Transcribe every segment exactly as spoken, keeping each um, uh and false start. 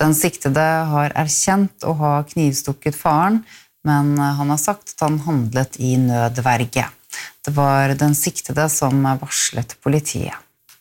Den siktede har erkjent å ha knivstukket faren, men han har sagt at han handlet i nødverge. Det var den siktede som varslet politiet.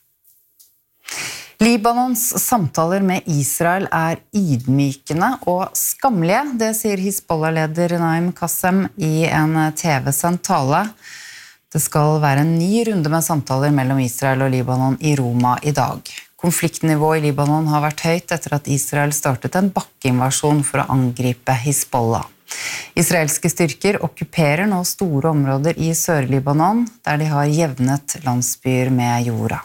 Libanons samtaler med Israel er ydmykende og skamlige, det sier Hizbollah-leder Naim Qassem i en T V-sendt tale. Det skal være en ny runde med samtaler mellom Israel og Libanon i Roma i dag. Konfliktnivået i Libanon har vært høyt etter at Israel startet en bakkeinvasjon for å angripe Hizbollah. Israelske styrker okkuperer nå store områder i Sør-Libanon, der de har jevnet landsbyer med jorda.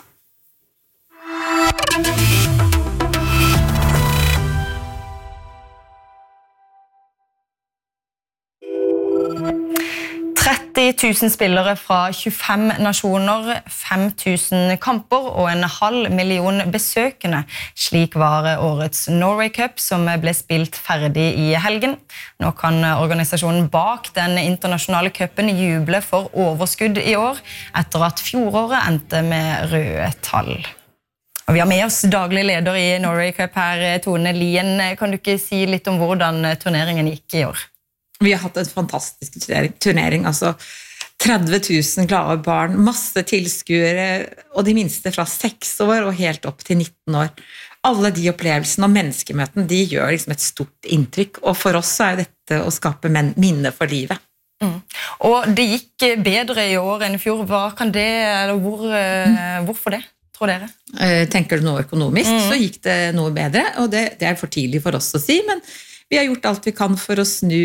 tretti tusen spillere fra tjuefem nasjoner, fem tusen kamper og en halv million besøkende. Slik var årets Norway Cup som ble spilt ferdig i helgen. Nå kan organisasjonen bak den internasjonale cupen juble for overskudd i år, etter at fjoråret endte med røde tall. Og vi har med oss daglig leder i Norway Cup her, Tone Lien. Kan du ikke si litt om hvordan turneringen gikk i år? Vi har hatt en fantastisk turnering, altså tretti tusen glade barn, masse tilskuere, og de minste fra seks år og helt opp til nitten år. Alle de opplevelsene og menneskemøtene, de gjør liksom et stort inntrykk, og for oss er dette å skape minne for livet. Mm. Og det gikk bedre i år enn i fjor. Hva kan det, eller hvor, mm. hvorfor det, tror dere? Tenker du noe økonomisk, mm. så gikk det noe bedre, og det, det er for tidlig for oss å si, men vi har gjort alt vi kan for å snu,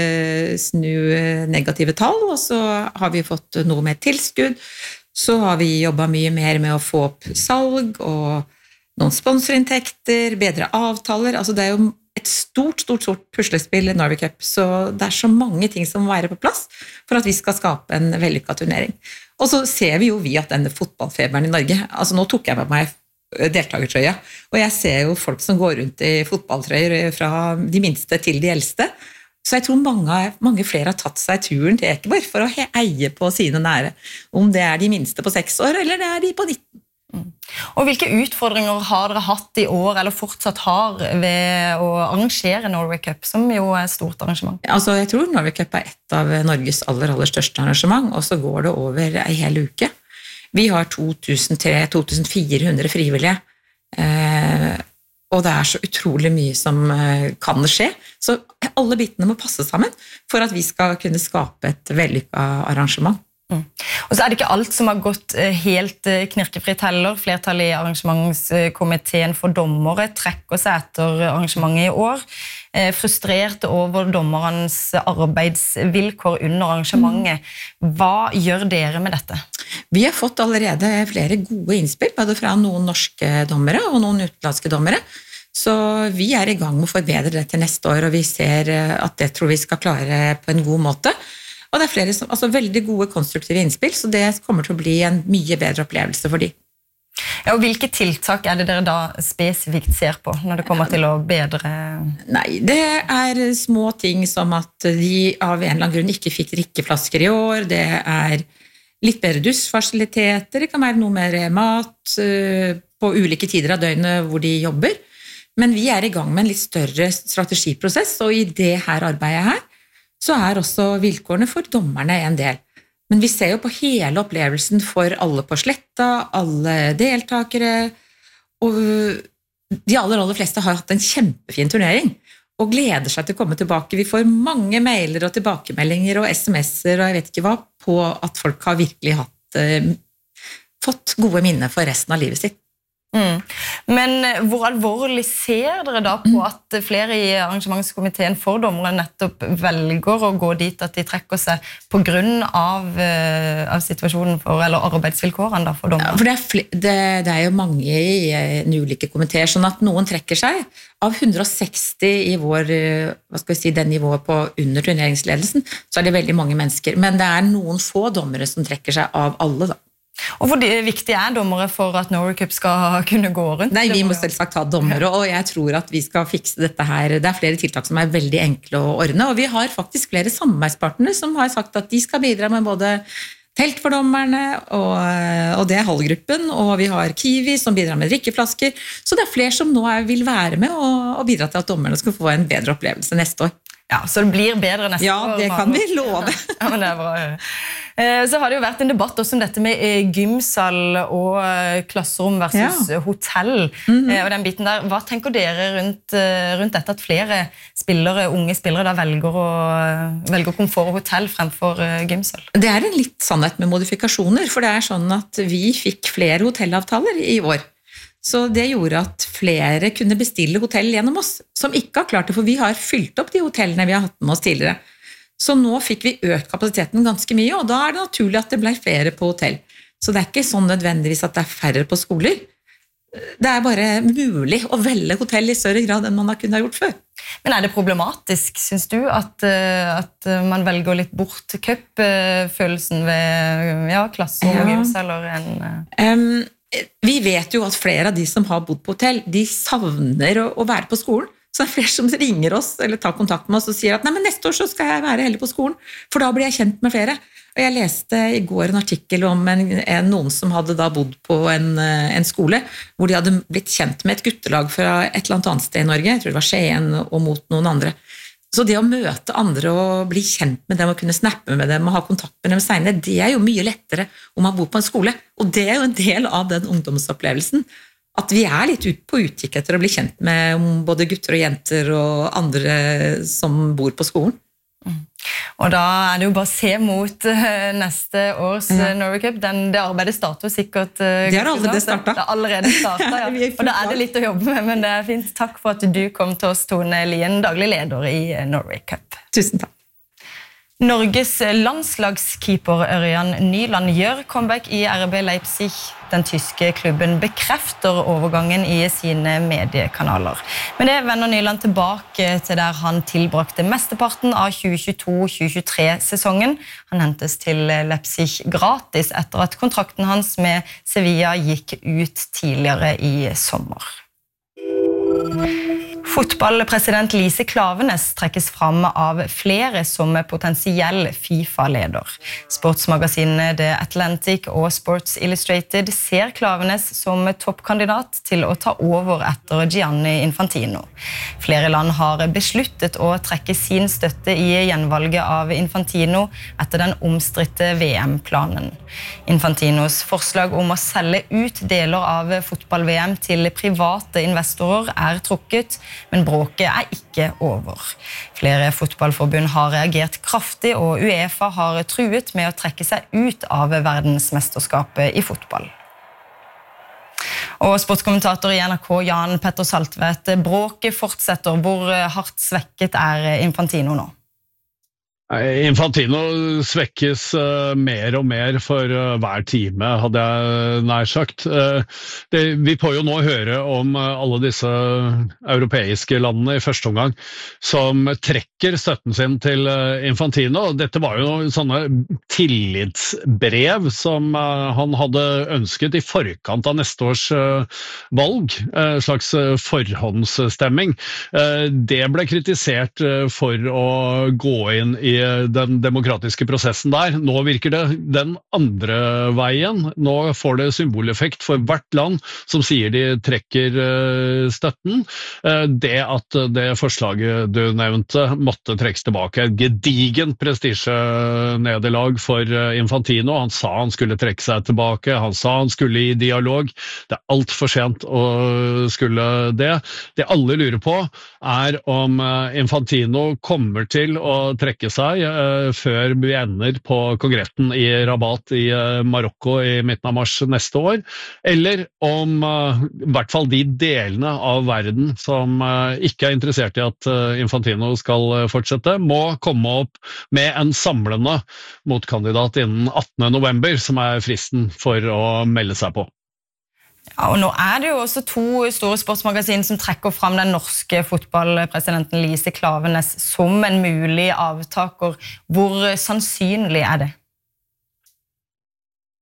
snu negative tall, og så har vi fått noe mer tilskudd. Så har vi jobbet mye mer med å få opp salg og noen sponsorinntekter, bedre avtaler. Altså det er jo et stort, stort, stort puslespill i Norway Cup, så det er så mange ting som må være på plass for at vi skal skape en vellykket turnering. Og så ser vi jo vi at denne fotballfeberen i Norge, altså nå tok jeg på meg deltagertrøya, og jeg ser jo folk som går rundt i fotballtrøyer fra de minste til de eldste, så jeg tror mange, mange flere har tatt seg turen til Ekeborg for å eie på sine nære, om det er de minste på seks år, eller det er de på nitten. Mm. Og hvilke utfordringer har dere hatt i år, eller fortsatt har, ved å arrangere Norway Cup, som jo er et stort arrangement? Altså, jeg tror Norway Cup er et av Norges aller, aller største arrangement, og så går det over en hel uke. Vi har to tusen tre til to tusen fire hundre frivillige, eh, og det er så utrolig mye som eh, kan skje. Så alle bitene må passe sammen for at vi skal kunne skape et vellykket arrangement. Mm. Og så er det ikke alt som har gått helt knirkefritt heller. Flertallet i arrangementskomiteen for dommere trekker seg etter arrangementet i år. Eh, frustrert over dommerens arbeidsvilkår under arrangementet. Hva gjør dere med dette? Vi har fått allerede flere gode innspill, både fra noen norske dommere og noen utenlandske dommere. Så vi er i gang med å forbedre det til neste år, og vi ser at det tror vi skal klare på en god måte. Og det er flere som, altså veldig gode konstruktive innspill, så det kommer til å bli en mye bedre opplevelse for de. Ja, og hvilke tiltak er det dere da spesifikt ser på når det kommer til å bedre? Nei, det er små ting som at de av en eller annen grunn ikke fikk drikkeflasker i år, det er litt bedre dusjfasiliteter, det kan være noe mer mat på ulike tider av døgnet hvor de jobber, men vi er i gang med en litt større strategiprosess, og i det her arbeidet her, så er også vilkårene for dommerne en del. Men vi ser jo på hele opplevelsen for alle på sletta, alle deltakere, og de aller, aller fleste har hatt en kjempefin turnering, og gleder seg til å komme tilbake. Vi får mange mailer og tilbakemeldinger og sms'er, og jeg vet ikke hva, på at folk har virkelig hatt, eh, fått gode minner for resten av livet sitt. Mm. Men hvor alvorlig ser dere da på at flere i arrangementskomiteen for dommere nettopp velger å gå dit at de trekker seg på grunn av, uh, av situasjonen for, eller arbeidsvilkårene da for dommere? Ja, for det er, det, det er jo mange i uh, ulike komiteer, sånn at noen trekker seg. Av hundre og seksti i vår, uh, hva skal vi si, den nivået på under turneringsledelsen, så er det veldig mange mennesker. Men det er noen få dommere som trekker seg av alle da. Og hvor viktig er dommere for at Norway Cup skal kunne gå rundt? Nei, vi må selvsagt ha dommere, og jeg tror at vi skal fikse dette her. Det er flere tiltak som er veldig enkle å ordne, og vi har faktisk flere samarbeidspartnere som har sagt at de skal bidra med både Helt for dommerne, og, og det er halvgruppen, og vi har Kiwi som bidrar med drikkeflasker, så det er flere som nå er, vil være med og, og bidra til at dommerne skal få en bedre opplevelse neste år. Ja, så det blir bedre neste ja, år. Ja, det kan vi love. Ja, men det er bra. Så har det jo vært en debatt også om dette med gymsal og klasserom versus ja. hotell, mm-hmm. og den biten der. Hva tenker dere rundt, rundt dette at flere spillere, unge spillere da velger, å, velger komfort og hotell fremfor gymsal? Det er en litt sannhet med modifikasjoner, for det er sånn at vi fikk flere hotellavtaler i år. Så det gjorde at flere kunne bestille hotell gjennom oss, som ikke har klart det, for vi har fylt opp de hotellene vi har hatt med oss tidligere. Så nå fikk vi økt kapasiteten ganske mye, og da er det naturlig at det ble flere på hotell. Så det er ikke sånn nødvendigvis at det er færre på skoler. Det er bare mulig å velge hotell i større grad enn man har kunnet ha gjort før. Men er det problematisk, synes du, at, at man velger litt bort cup-følelsen ved ja, klasser og gymsaler enn... Um, Vi vet jo at flere av de som har bodd på hotell, de savner å, å være på skolen. Så det er flere som ringer oss eller tar kontakt med oss og sier at nei, men neste år så skal jeg være heller på skolen, for da blir jeg kjent med flere. Og jeg leste i går en artikkel om en, en, noen som hadde da bodd på en, en skole, hvor de hadde blitt kjent med et guttelag fra et eller annet sted i Norge, jeg tror det var Skien og mot noen andre. Så det å møte andre og bli kjent med dem og kunne snappe med dem og ha kontakt med dem senere, det er jo mye lettere om man bor på en skole. Og det er jo en del av den ungdomsopplevelsen. At vi er litt ut på utkikk etter å bli kjent med både gutter og jenter og andre som bor på skolen. Mm. Og da er det jo bare å se mot neste års ja. Norway Cup. Den, det arbeidet starter sikkert. Det har allerede startet. Det har allerede startet, ja. Og da er det litt å jobbe med, men det er fint. Takk for at du kom til oss, Tone Lien, daglig leder i Norway Cup. Tusen takk. Norges landslagskeeper Ørjan Nyland gjør comeback i R B Leipzig. Den tyske klubben bekrefter overgangen i sine mediekanaler. Men det vender Nyland tilbake til der han tilbrakte mesteparten av tjue tjueto tjue tjuetre-sesongen. Han hentes til Leipzig gratis etter at kontrakten hans med Sevilla gikk ut tidligere i sommer. Fotballpresident Lise Klaveness trekkes fram av flere som potensiell FIFA-leder. Sportsmagasinene The Atlantic og Sports Illustrated ser Klaveness som toppkandidat til å ta over etter Gianni Infantino. Flere land har besluttet å trekke sin støtte i gjenvalget av Infantino etter den omstridte V M-planen. Infantinos forslag om å selge ut deler av fotball-V M til private investorer er trukket, men bråket er ikke over. Flere fotballforbund har reagert kraftig, og UEFA har truet med å trekke seg ut av verdensmesterskapet i fotball. Og sportskommentator i N R K, Jan Petter Saltvedt, bråket fortsetter. Hvor hardt svekket er Infantino nå? Infantino svekkes uh, mer og mer for uh, hver time, hadde jeg nær sagt. Uh, det, vi får jo nå høre om uh, alle disse europeiske landene i første omgang som trekker støtten sin til uh, Infantino. Dette var jo sånne tillitsbrev som uh, han hadde ønsket i forkant av neste års uh, valg, uh, slags uh, forhåndsstemming. Uh, det ble kritisert uh, for å gå inn i den demokratiske prosessen der. Nå virker det den andre veien. Nå får det symboleffekt for hvert land som sier de trekker støtten. Det at det forslaget du nevnte måtte trekkes tilbake. Et gedigent prestisjenederlag for Infantino. Han sa han skulle trekke seg tilbake. Han sa han skulle i dialog. Det er alt for sent å skulle det. Det alle lurer på er om Infantino kommer til å trekke seg før vi ender på kongressen i Rabat i Marokko i midten av mars neste år, eller om i hvert fall de delene av verden som ikke er interessert i at Infantino skal fortsette, må komme opp med en samlende motkandidat innen attende november, som er fristen for å melde seg på. Ja, og nå er det jo også to store sportsmagasin som trekker fram den norske fotballpresidenten Lise Klaveness som en mulig avtaker. Hvor sannsynlig er det?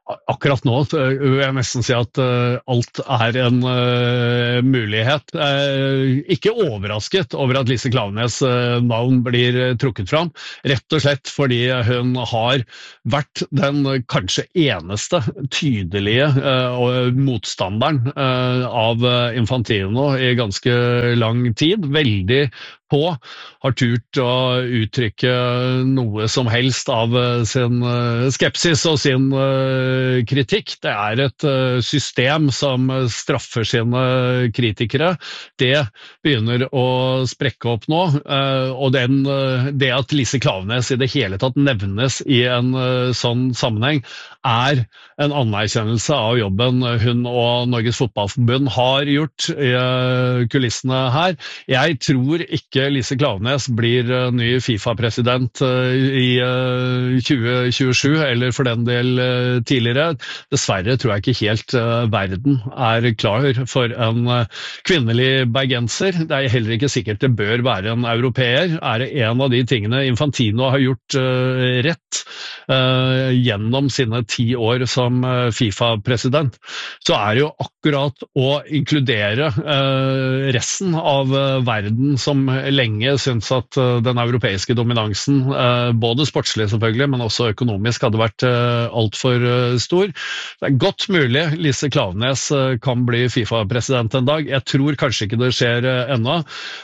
Akkurat nå vil jeg nesten si at uh, alt er en uh, mulighet. Uh, ikke overrasket over at Lise Klaveness uh, navn blir uh, trukket fram, rett og slett fordi hun har vært den uh, kanskje eneste tydelige uh, motstanderen uh, av uh, Infantino i ganske lang tid. Veldig på har turt å uttrykke noe som helst av sin skepsis og sin kritikk. Det er et system som straffer sine kritikere. Det begynner å sprekke opp nå, og den, det at Lise Klaveness i det hele tatt nevnes i en sånn sammenheng, er en anerkjennelse av jobben hun og Norges Fotballforbund har gjort i kulissene her. Jeg tror ikke Lise Klaveness blir ny FIFA-president i tjue tjuesju, eller for den del tidligere. Dessverre tror jeg ikke helt verden er klar for en kvinnelig bergenser. Det er heller ikke sikkert det bør være en europeer. Er det en av de tingene Infantino har gjort rett gjennom sine ti år som FIFA-president, så er det jo akkurat å inkludere resten av verden som lenge syntes at den europeiske dominansen, både sportslig selvfølgelig, men også økonomisk, hadde vært alt for stor. Det er godt mulig Lise Klaveness kan bli FIFA-president en dag. Jeg tror kanskje ikke det skjer ennå.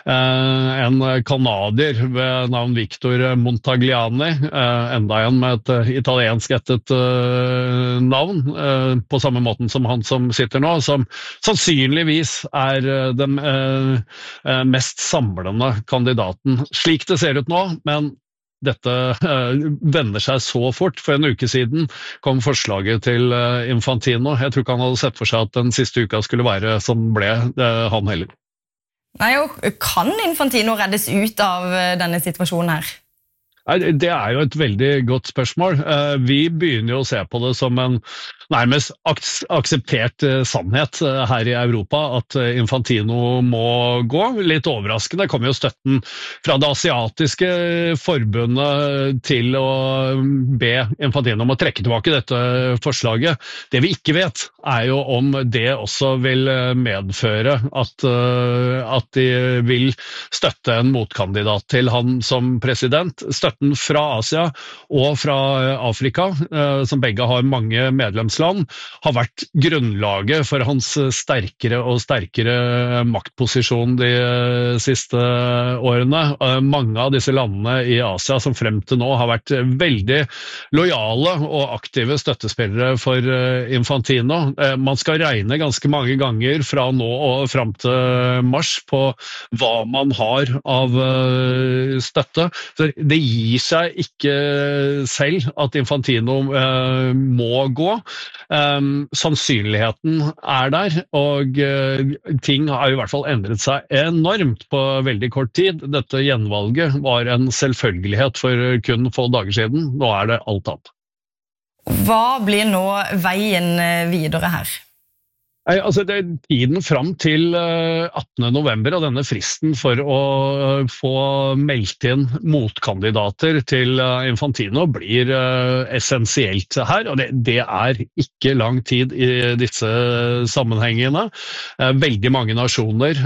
En kanadier ved navn Victor Montagliani, enda en med et italiensk ettet navn, på samme måten som han som sitter nå, som sannsynligvis er den mest samlende kandidaten. Slik det ser ut nå, men dette uh, vender seg så fort. For en uke siden kom forslaget til uh, Infantino. Jeg tror ikke han hadde sett for seg at den siste uka skulle være som ble uh, han heller. Nei, og kan Infantino reddes ut av uh, denne situasjonen her? Det er jo et veldig godt spørsmål. Vi begynner jo å se på det som en nærmest akseptert sannhet her i Europa, at Infantino må gå. Litt overraskende kommer jo støtten fra det asiatiske forbundet til å be Infantino om å trekke tilbake dette forslaget. Det vi ikke vet, er jo om det også vil medføre at, at de vil støtte en motkandidat til han som president. Støtte fra Asia og fra Afrika, som begge har mange medlemsland, har vært grunnlaget for hans sterkere og sterkere maktposisjon de siste årene. Mange av disse landene i Asia som frem til nå har vært veldig lojale og aktive støttespillere for Infantino. Man skal regne ganske mange ganger fra nå og frem til mars på hva man har av støtte. Så det gir gir seg ikke selv at Infantino eh, må gå. Eh, sannsynligheten er der, og eh, ting har i hvert fall endret seg enormt på veldig kort tid. Dette gjenvalget var en selvfølgelighet for kun få dager siden. Nå er det alt annet. Hva blir nå veien videre her? Nei, altså det, tiden fram til attende november og denne fristen for å få meldt inn motkandidater til Infantino blir essensielt her, og det, det er ikke lang tid i disse sammenhengene. Veldig mange nasjoner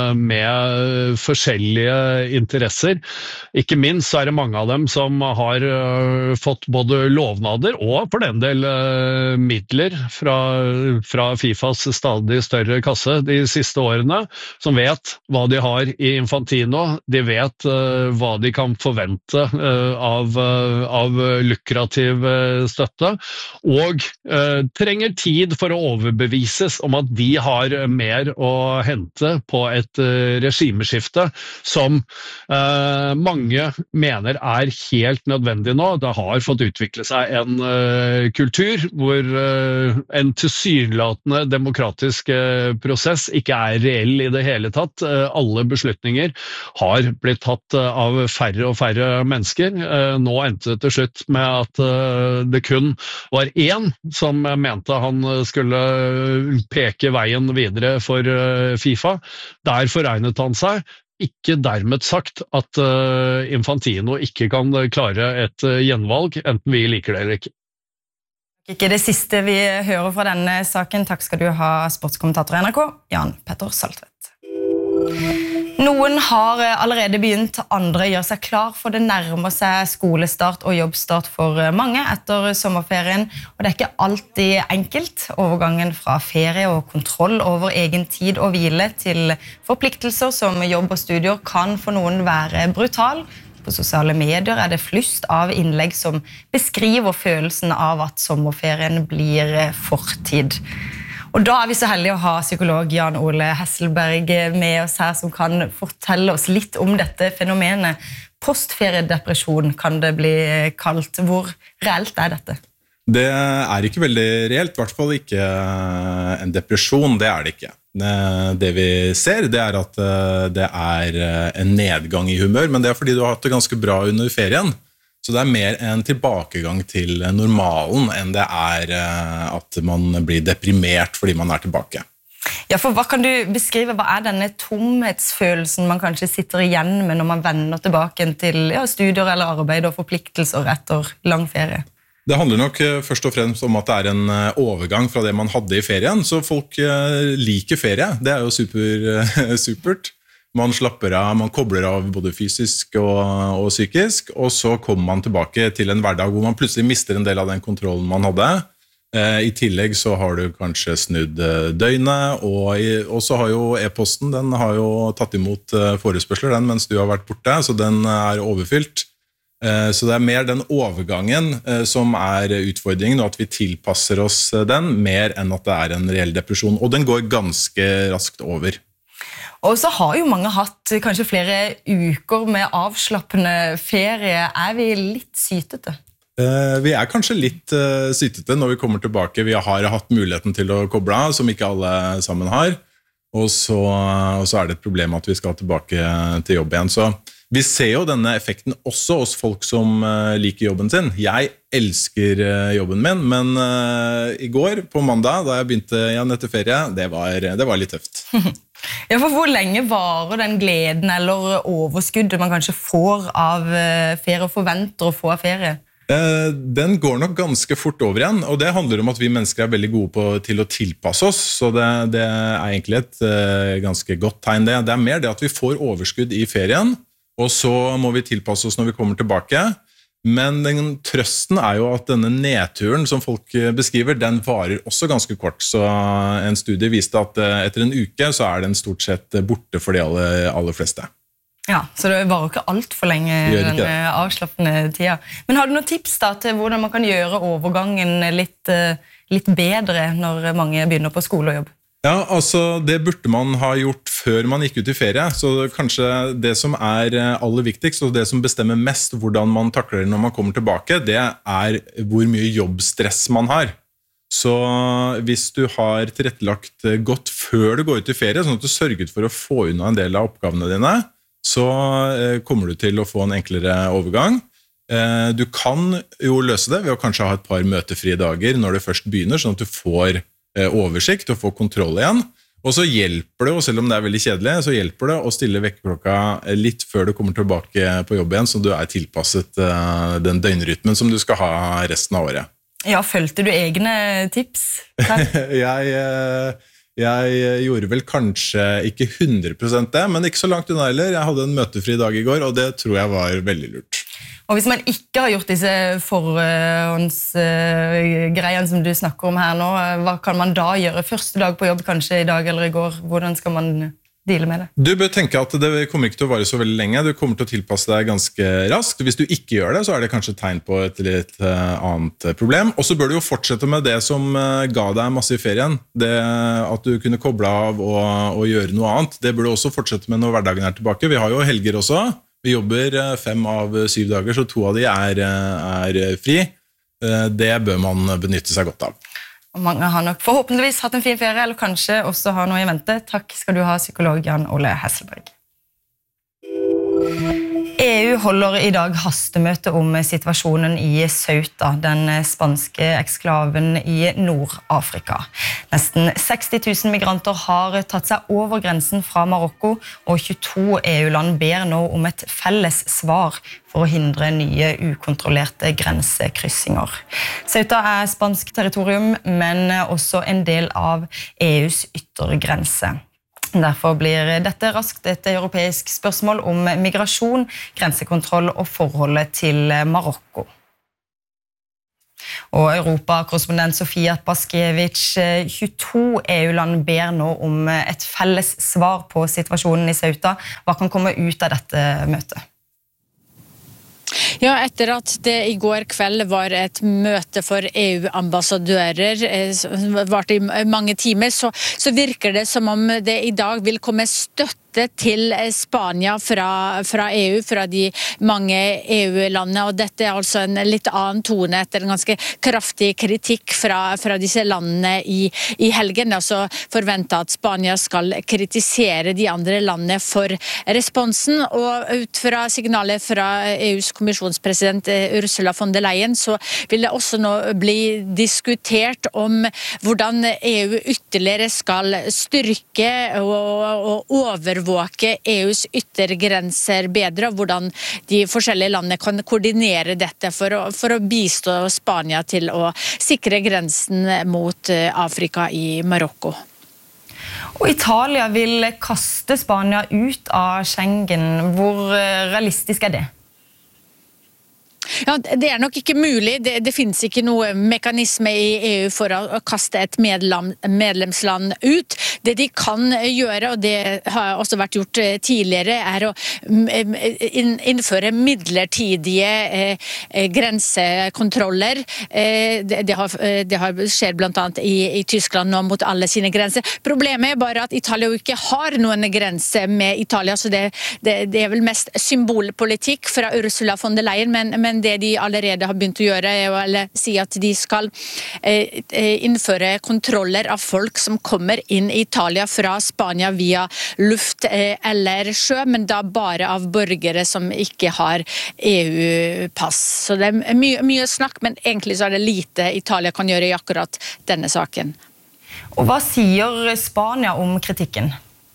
med forskjellige interesser. Ikke minst så er det mange av dem som har fått både lovnader og for den del midler fra, fra FIFAs stadig større kasse de siste årene, som vet hva de har i Infantino, de vet uh, hva de kan forvente uh, av, uh, av lukrativ uh, støtte, og uh, trenger tid for å overbevises om at de har mer å hente på et uh, regimeskifte som uh, mange mener er helt nødvendig nå. Det har fått utvikle seg en uh, kultur hvor uh, en tilsynelatende demokratisk prosess ikke er reell i det hele tatt. Alle beslutninger har blitt tatt av færre og færre mennesker. Nå endte det til slutt med at det kun var én som mente han skulle peke veien videre for FIFA. Der foregnet han seg. Ikke dermed sagt at Infantino ikke kan klare et gjenvalg, enten vi liker det eller ikke. Ikke det siste vi hører fra denne saken. Takk skal du ha, sportskommentator i N R K, Jan Petter Saltvedt. Noen har allerede begynt, andre gjør seg klar for det nærmer seg skolestart og jobbstart for mange etter sommerferien, og det er ikke alltid enkelt. Overgangen fra ferie og kontroll over egen tid og hvile til forpliktelser som jobb og studier kan for noen være brutal. På sosiale medier er det flust av innlegg som beskriver følelsen av at sommerferien blir fortid. Og da er vi så heldige å ha psykolog Jan Ole Hesselberg med oss her, som kan fortelle oss litt om dette fenomenet. Postferiedepresjon kan det bli kalt. Hvor reelt er dette? Det er ikke veldig reelt, i hvert fall ikke en depresjon, det er det ikke. Det vi ser, det er at det er en nedgang i humør, men det er fordi du har hatt det ganske bra under ferien. Så det er mer en tilbakegang til normalen enn det er at man blir deprimert fordi man er tilbake. Ja, for hva kan du beskrive? Hva er denne tomhetsfølelsen man kanskje sitter igjen med når man vender tilbake til ja, studier eller arbeid og forpliktelser etter lang ferie? Det handler nok først og fremst om at det er en overgang fra det man hadde i ferien, så folk liker ferie. Det er jo super, supert. Man slapper av, man kobler av både fysisk og, og psykisk, og så kommer man tilbake til en hverdag hvor man plutselig mister en del av den kontrollen man hadde. I tillegg så har du kanskje snudd døgnet, og, i, og så har jo e-posten, den har jo tatt imot forespørsler den mens du har vært borte, så den er overfylt. Så det er mer den overgangen som er utfordringen, og at vi tilpasser oss den, mer enn at det er en reell depresjon. Og den går ganske raskt over. Og så har jo mange hatt kanskje flere uker med avslappende ferie. Er vi litt sytete? Vi er kanskje litt sytete når vi kommer tilbake. Vi har hatt muligheten til å koble av, som ikke alle sammen har. Og så, og så er det et problem at vi skal tilbake til jobb igjen. Så vi ser jo denne effekten også hos folk som liker jobben sin. Jeg elsker jobben min, men i går på mandag, da jeg begynte igjen etter ferie, det var, det var litt tøft. Ja, for hvor lenge varer den gleden eller overskuddet man kanskje får av ferie og forventer å få av ferie? Den går nok ganske fort over igjen, og det handler om at vi mennesker er veldig gode på, til å tilpasse oss, så det, det er egentlig et ganske godt tegn det. Det er mer det at vi får overskudd i ferien, og så må vi tilpasse oss når vi kommer tilbake. Men den trøsten er jo at denne nedturen som folk beskriver, den varer også ganske kort. Så en studie viste at etter en uke så er den stort sett borte for de aller, aller fleste. Ja, så det varer ikke alt for lenge den avslappende tida. Men har du noen tips da til hvordan man kan gjøre overgangen litt, litt bedre når mange begynner på skole og jobb? Ja, altså det burde man ha gjort før man gikk ut i ferie, så kanskje det som er aller viktigst, og det som bestemmer mest hvordan man takler det når man kommer tilbake, det er hvor mye jobbstress man har. Så hvis du har tilrettelagt godt før du går ut i ferie, sånn at du sørget for å få unna en del av oppgavene dine, så kommer du til å få en enklere overgang. Du kan jo løse det ved å kanskje ha et par møtefrie dager når det først begynner, sånn at du får oversikt og få kontroll igjen. Og så hjelper det, og selv om det er veldig kjedelig, så hjelper det å stille vekkerklokka litt før du kommer tilbake på jobb igjen, så du er tilpasset den døgnrytmen som du skal ha resten av året. Ja, følte du egne tips? jeg, jeg gjorde vel kanskje ikke hundre prosent det, men ikke så langt unna heller. Jeg hadde en møtefri dag i går, og det tror jeg var veldig lurt. Og hvis man ikke har gjort disse forhåndsgreiene som du snakker om her nå, hva kan man da gjøre? Første dag på jobb, kanskje i dag eller i går, hvordan skal man deale med det? Du bør tenke at det kommer ikke til å vare så veldig lenge, du kommer til å tilpasse deg ganske raskt. Hvis du ikke gjør det, så er det kanskje et tegn på et litt annet problem. Og så bør du jo fortsette med det som ga deg masse i ferien. Det at du kunne koble av og, og gjøre noe annet. Det bør du også fortsette med når hverdagen er tilbake. Vi har jo helger også. Vi jobber fem av syv dager, så to av de er, er fri. Det bør man benytte seg godt av. Og mange har nok forhåpentligvis hatt en fin ferie, eller kanskje også har noe i vente. Takk skal du ha, psykolog Jan Ole Hesselberg. E U holder i dag hastemøte om situasjonen i Ceuta, den spanske eksklaven i Nord-Afrika. Nesten seksti tusen migranter har tatt seg over grensen fra Marokko, og tjueto E U-land ber nå om et felles svar for å hindre nye ukontrollerte grensekryssinger. Ceuta er spansk territorium, men også en del av E U's yttergrense. Derfor blir dette raskt et europeisk spørsmål om migrasjon, grensekontroll og forholdet til Marokko. Og Europa-korrespondent Sofia Paskiewicz, tjueto E U-land ber nå om et felles svar på situasjonen i Ceuta. Hva kan komme ut av dette møtet? Ja, etter at det i går kveld var et møte for E U-ambassadører, som varte i mange timer, så, så virker det som om det i dag vil komme støtte til Spania fra, fra E U, fra de mange E U-landene, og dette er altså en litt annen tone etter en ganske kraftig kritikk fra, fra disse landene i, i helgen. Det er altså forventet at Spania skal kritisere de andre landene for responsen, og ut fra signalet fra E U's kommisjonspresident Ursula von der Leyen, så vil det også nå bli diskutert om hvordan E U ytterligere skal styrke og, og overvåke E U's yttergrenser bedre, og hvordan de forskjellige landene kan koordinere dette for å, for å bistå Spania til å sikre grensen mot Afrika i Marokko. Og Italia vil kaste Spania ut av Schengen. Hvor realistisk er det? Ja, det er nok ikke mulig. Det, det finnes ikke noe mekanisme i E U for å kaste et medlem, medlemsland ut. Det de kan gjøre, og det har også vært gjort tidligere, er å innføre midlertidige eh, grensekontroller. Eh, det, det, har, det har skjedd blant annet i, i Tyskland nå mot alle sine grenser. Problemet er bare at Italia ikke har noen grense med Italia, så det, det, det er vel mest symbolpolitikk fra Ursula von der Leyen, men, men det de allerede har begynt å gjøre er å eller, si at de skal eh, innføre kontroller av folk som kommer inn i Italia fra Spania via luft eh, eller sjø, men da bare av borgere som ikke har E U-pass. Så det er mye, mye snakk, men egentlig så er det lite Italia kan gjøre i akkurat denne saken. Og hva sier Spania om kritikken?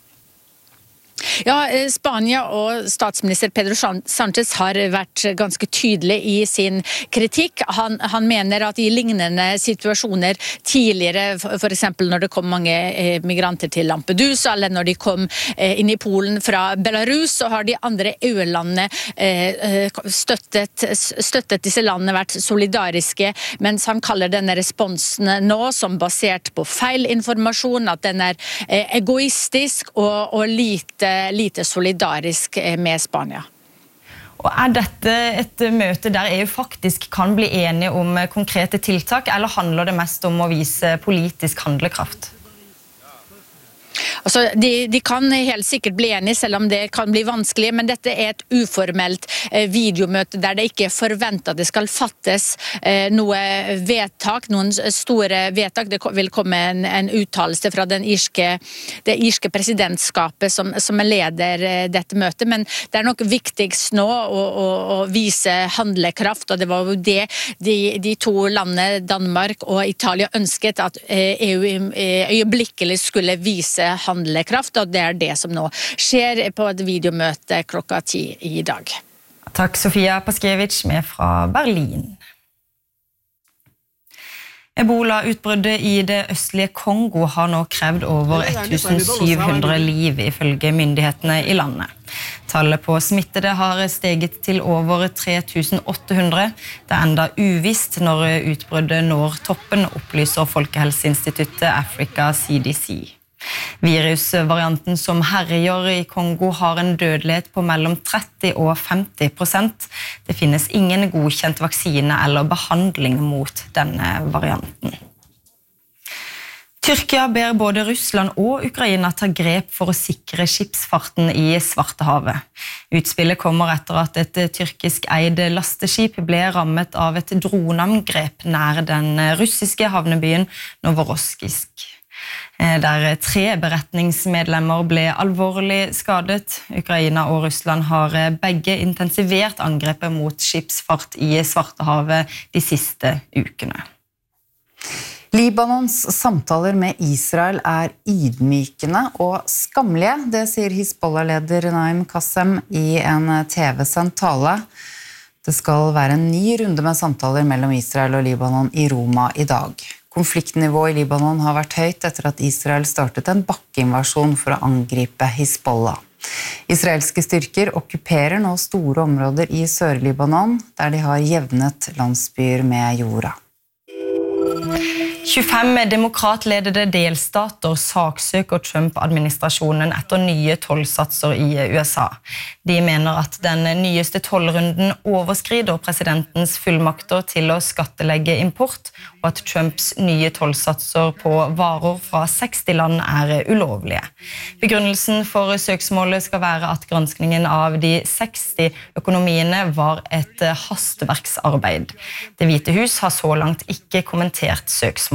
Ja, Spania og statsminister Pedro Sánchez har vært ganske tydelig i sin kritikk. Han, han mener at i lignende situasjoner tidligere, for eksempel når det kom mange migranter til Lampedusa, eller når de kom inn i Polen fra Belarus, så har de andre E U-landene støttet, støttet disse landene, vært solidariske, mens han kaller denne responsen nå som basert på feil informasjon, at den er egoistisk og, og lite lite solidarisk med Spania. Og er dette et møte der E U faktisk kan bli enige om konkrete tiltak, eller handler det mest om å vise politisk handlekraft? Altså, de, de kan helt sikkert bli enige, selv om det kan bli vanskelig, men dette er et uformelt eh, videomøte der det ikke er forventet at det skal fattes eh, noe vedtak, noen store vedtak. Det vil komme en, en uttalelse fra den irske, det irske presidentskapet som, som leder eh, dette møtet, men det er nok viktigst nå å, å, å vise handlekraft, og det var jo det de, de to landene, Danmark og Italia, ønsket at eh, E U eh, øyeblikkelig skulle vise handlekraft, og det er det som nå skjer på et videomøte klokka ti i dag. Takk, Sofia Paskiewicz med fra Berlin. Ebola-utbruddet i det østlige Kongo har nå krevd over tusen syv hundre liv ifølge myndighetene i landet. Tallet på smittede har steget til over tre tusen åtte hundre. Det er enda uvisst når utbruddet når toppen, opplyser Folkehelseinstituttet Africa C D C. Virusvarianten som herjer i Kongo har en dødelighet på mellom tretti og femti prosent. Det finnes ingen godkjent vaksine eller behandling mot denne varianten. Tyrkia ber både Russland og Ukraina ta grep for å sikre skipsfarten i Svartehavet. Utspillet kommer etter at et tyrkisk eid lasteskip ble rammet av et droneangrep nær den russiske havnebyen Novorossijsk. der tre beretningsmedlemmer ble alvorlig skadet. Ukraina og Russland har begge intensivert angrepet mot skipsfart i Svartehavet de siste ukene. Libanons samtaler med Israel er ydmykende og skamlige, det sier Hizbollah-leder Naim Qassem i en tv-sendt tale. Det skal være en ny runde med samtaler mellom Israel og Libanon i Roma i dag. Konfliktnivået i Libanon har vært høyt etter at Israel startet en bakkeinvasjon for å angripe Hizbollah. Israelske styrker okkuperer nå store områder i Sør-Libanon, der de har jevnet landsbyer med jorda. tjuefem demokratledede delstater saksøker Trump-administrasjonen etter nye tollsatser i U S A. De mener at den nyeste tollrunden overskrider presidentens fullmakter til å skattelegge import, og at Trumps nye tollsatser på varer fra seksti land er ulovlige. Begrunnelsen for søksmålet skal være at granskningen av de seksti økonomiene var et hastverksarbeid. Det Hvite hus har så langt ikke kommentert søksmålet.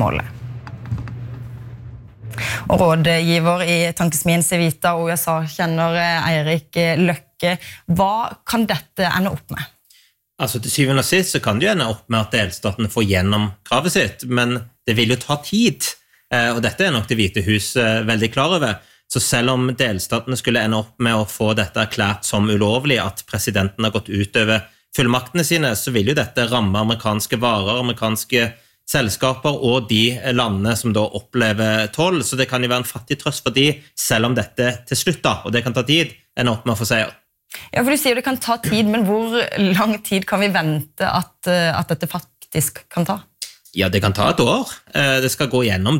Og rådgiver i tankesmien Civita og U S A kjenner Eirik Løkke. Hva kan dette ende opp med? Altså til syvende og sist så kan det jo ende opp med at delstatene får gjennom kravet sitt, men det vil jo ta tid, og dette er nok det Hvite hus veldig klar over. Så selv om delstatene skulle ende opp med å få dette erklært som ulovlig, at presidenten har gått utover fullmaktene sine, så vil jo dette ramme amerikanske varer, amerikanske selskaper og de landene som da opplever toll, så det kan jo være en fattig trøst for de, selv om dette til slutt da, og det kan ta tid, ender opp med å få seier. Ja, for du sier det kan ta tid, men hvor lang tid kan vi vente at, at dette faktisk kan ta? Ja, det kan ta et år. Det skal gå gjennom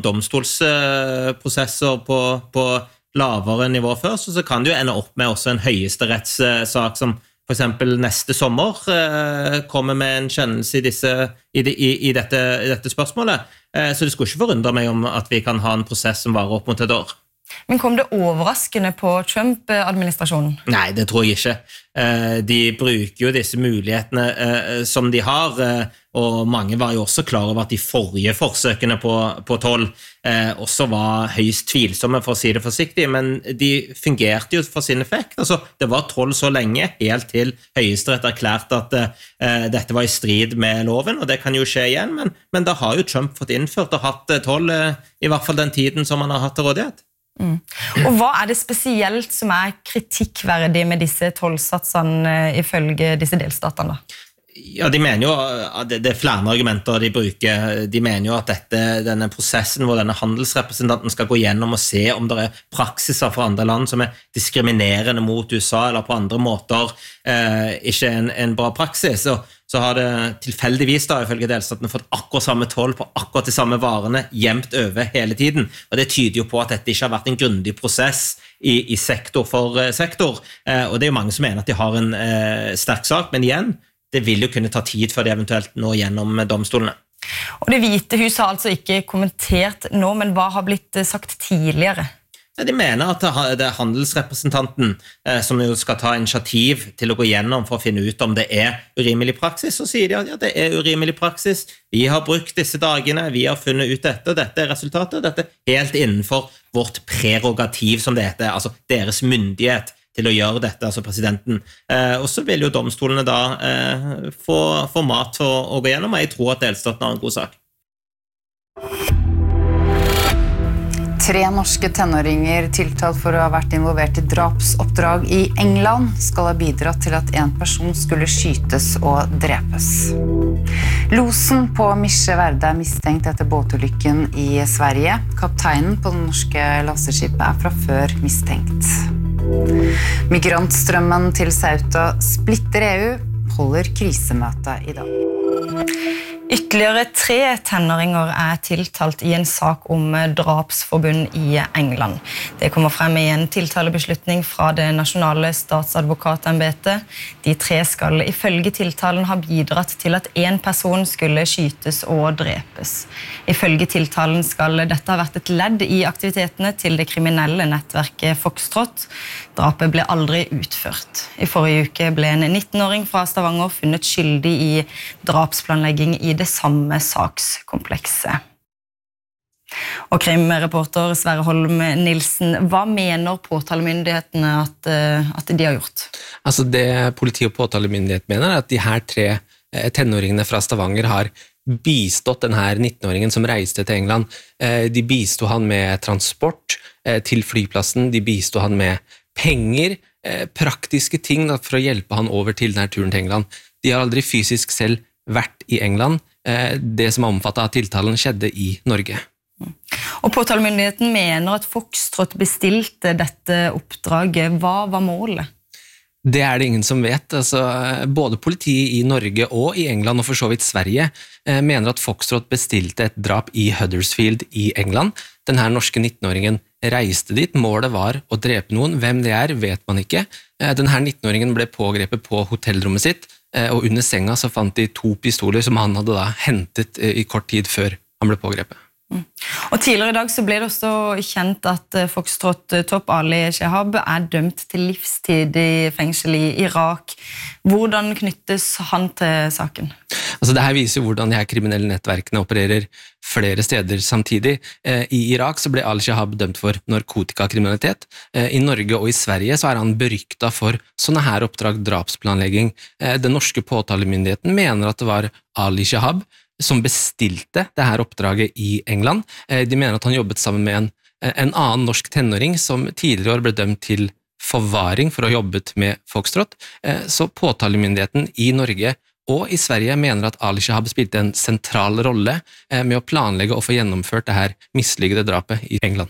domstolsprosesser på, på lavere nivå først, og så kan det jo ende opp med også en høyesterettssak som for eksempel neste sommer eh, kommer med en kjennelse i, disse, i, de, i, i, dette, i dette spørsmålet. Eh, så det skulle ikke forundre meg om at vi kan ha en prosess som varer opp mot et år. Men kom det overraskende på Trump-administrasjonen? Nei, det tror jeg ikke. Eh, de bruker jo disse mulighetene eh, som de har, eh, og mange var jo også klar over at de forrige forsøkene på, på toll eh, også var høyst tvilsomme, for å si det forsiktig, men de fungerte jo for sin effekt. Altså, det var toll så lenge, helt til Høyesterett erklærte at eh, dette var i strid med loven, og det kan jo skje igjen, men, men da har jo Trump fått innført og hatt toll eh, i hvert fall den tiden som han har hatt til rådighet. Mm. Og hva er det spesielt som er kritikkverdig med disse tollsatsene ifølge disse delstatene? Ja, de mener jo, det er flere argumenter de bruker. De mener jo at dette, denne prosessen hvor denne handelsrepresentanten skal gå gjennom og se om det er praksiser fra andre land som er diskriminerende mot U S A eller på andre måter eh, ikke en, en bra praksis. Og så har det tilfeldigvis da, ifølge delstatene, fått akkurat samme toll på akkurat de samme varene jevnt over hele tiden. Og det tyder jo på at dette ikke har vært en grundig prosess i, i sektor for eh, sektor. Eh, og det er jo mange som mener at de har en eh, sterk sak, men igjen, det vil jo kunne ta tid før de eventuelt når gjennom domstolene. Og Det Hvite hus har altså ikke kommentert nå, men hva har blitt sagt tidligere? De mener at det er handelsrepresentanten eh, som jo skal ta initiativ til å gå gjennom for å finne ut om det er urimelig praksis, så sier de at ja, det er urimelig praksis, vi har brukt disse dagene, vi har funnet ut dette, og dette er resultatet, og dette er helt innenfor vårt prerogativ, som det heter, altså deres myndighet til å gjøre dette, altså presidenten. Eh, og så vil jo domstolene da eh, få, få mat for å gå gjennom, og jeg tror at delstaten har en god sak. Tre norske tenåringer tiltalt for å ha vært involvert i drapsoppdrag i England skal ha bidratt til at en person skulle skytes og drepes. Losen på Misje Verde er mistenkt etter båtulykken i Sverige. Kapteinen på det norske lasteskipet er fra før mistenkt. Migrantstrømmen til Ceuta splitter E U, holder krisemøte i dag. Ytterligere tre tenåringer er tiltalt i en sak om drapsforbund i England. Det kommer frem i en tiltalebeslutning fra det nasjonale statsadvokatembetet. De tre skal ifølge tiltalen ha bidratt til at en person skulle skytes og drepes. Ifølge tiltalen skal dette ha vært et ledd i aktivitetene til det kriminelle nettverket Foxtrot. Drapet ble aldri utført. I forrige uke ble en nittenåring fra Stavanger funnet skyldig i drapsplanlegging i det samme sakskomplekset. Og krimreporter Sverre Holm Nilsen, hva mener påtalemyndighetene at, at de har gjort? Altså det politi- og påtalemyndighet mener er at de her tre tenåringene fra Stavanger har bistått denne nittenåringen som reiste til England. De bistod han med transport til flyplassen, de bistod han med penger, praktiske ting for å hjelpe han over til denne turen til England. De har aldri fysisk selv vært i England. Det som er omfattet av tiltalen skjedde i Norge. Og påtalemyndigheten mener at Foxtrot bestilte dette oppdraget. Hva var målet? Det er det ingen som vet. Altså, både politiet i Norge og i England, og for så vidt Sverige, mener at Foxtrot bestilte et drap i Huddersfield i England. Denne norske nittenåringen reiste dit. Målet var å drepe noen. Hvem det er, vet man ikke. Denne nittenåringen ble pågrepet på hotellrommet sitt, og under senga så fant de to pistoler som han hadde da hentet i kort tid før han ble pågrepet. Mm. Og tidligere i dag så ble det også kjent at Foxtrot-topp Ali Shehab er dømt til livstid i fengsel i Irak. Hvordan knyttes han til saken? Altså det her viser hvordan de her kriminelle nettverkene opererer flere steder samtidig. I Irak så ble Ali Shehab dømt for narkotikakriminalitet. I Norge og i Sverige så er han beryktet for sånne her oppdrag drapsplanlegging. Den norske påtalemyndigheten mener at det var Ali Shehab som bestilte det her oppdraget i England. De mener at han jobbet sammen med en, en annen norsk tenåring som tidligere år ble dømt til forvaring for å ha jobbet med Foxtrot. Så påtalemyndigheten i Norge og i Sverige mener at Ali Shehab spilte en sentral rolle med å planlegge og få gjennomført det her mislykkede drapet i England.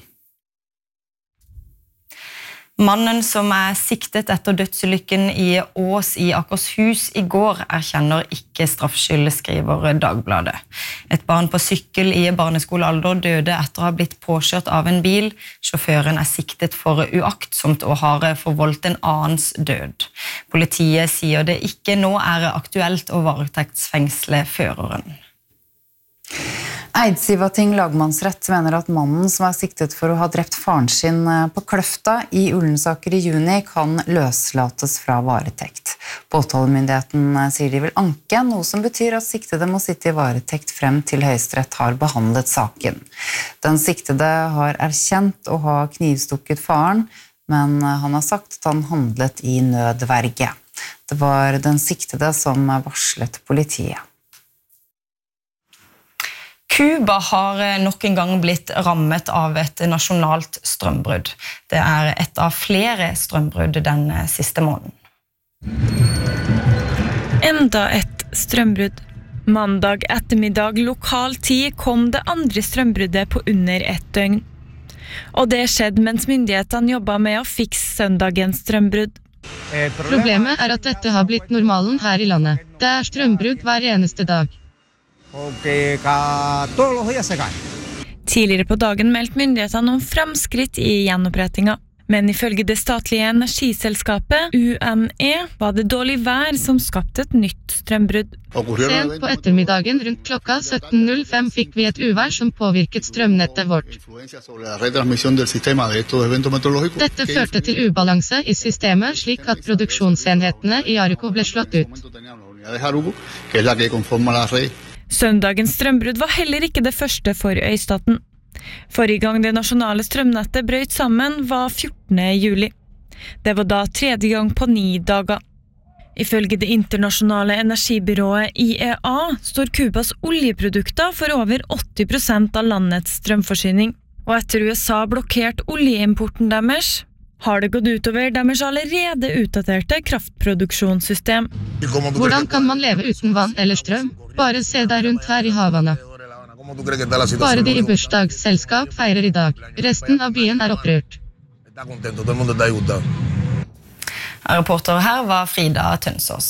Mannen som er siktet etter dødsulykken i Ås i Akershus i går erkjenner ikke straffskyld, skriver Dagbladet. Et barn på sykkel i barneskolealder døde etter å ha blitt påkjørt av en bil. Sjåføren er siktet for uaktsomt og har forvoldt en annens død. Politiet sier det ikke nå er aktuelt å varetektsfengsle føreren. Eidsivating lagmannsrett mener at mannen som er siktet for å ha drept faren sin på Kløfta i Ullensaker i juni kan løslates fra varetekt. Påtalemyndigheten sier de vil anke, noe som betyr at siktede må sitte i varetekt frem til Høyesterett har behandlet saken. Den siktede har erkjent å ha knivstukket faren, men han har sagt at han handlet i nødverge. Det var den siktede som varslet politiet. Kuba har nok en gang blitt rammet av et nasjonalt strømbrudd. Det er et av flere strømbrudd den siste måneden. Enda et strømbrudd. Mandag ettermiddag lokal tid kom det andre strømbruddet på under ett døgn. Og det skjedde mens myndighetene jobbet med å fikse søndagens strømbrudd. Problemet er at dette har blitt normalen her i landet. Det er strømbrudd hver eneste dag. Tidligere på dagen meldte myndighetene om fremskritt i gjenopprettinga. Men ifølge det statlige energiselskapet U N E var det dårlig vær som skapte et nytt strømbrudd. Sent på ettermiddagen rundt klokka sytten null fem fikk vi et uvær som påvirket strømnettet vårt. Dette førte til ubalanse i systemet slik at produksjonsenhetene i Aruco ble slått ut. Søndagens strømbrudd var heller ikke det første for øystaten. Forrige gang det nasjonale strømnettet brøt sammen var fjortende juli. Det var da tredje gang på ni dager. Ifølge det internasjonale energibyrået I E A står Kubas oljeprodukter for over åtti prosent av landets strømforsyning. Og etter U S A blokkert oljeimporten deres, har det gått utover deres allerede utdaterte kraftproduksjonssystem. Hvordan kan man leve uten vann eller strøm? Bare se deg rundt her i Havana. Bare de i bursdagsselskap feirer i dag. Resten av byen er opprørt. Reporter her var Frida Tønsås.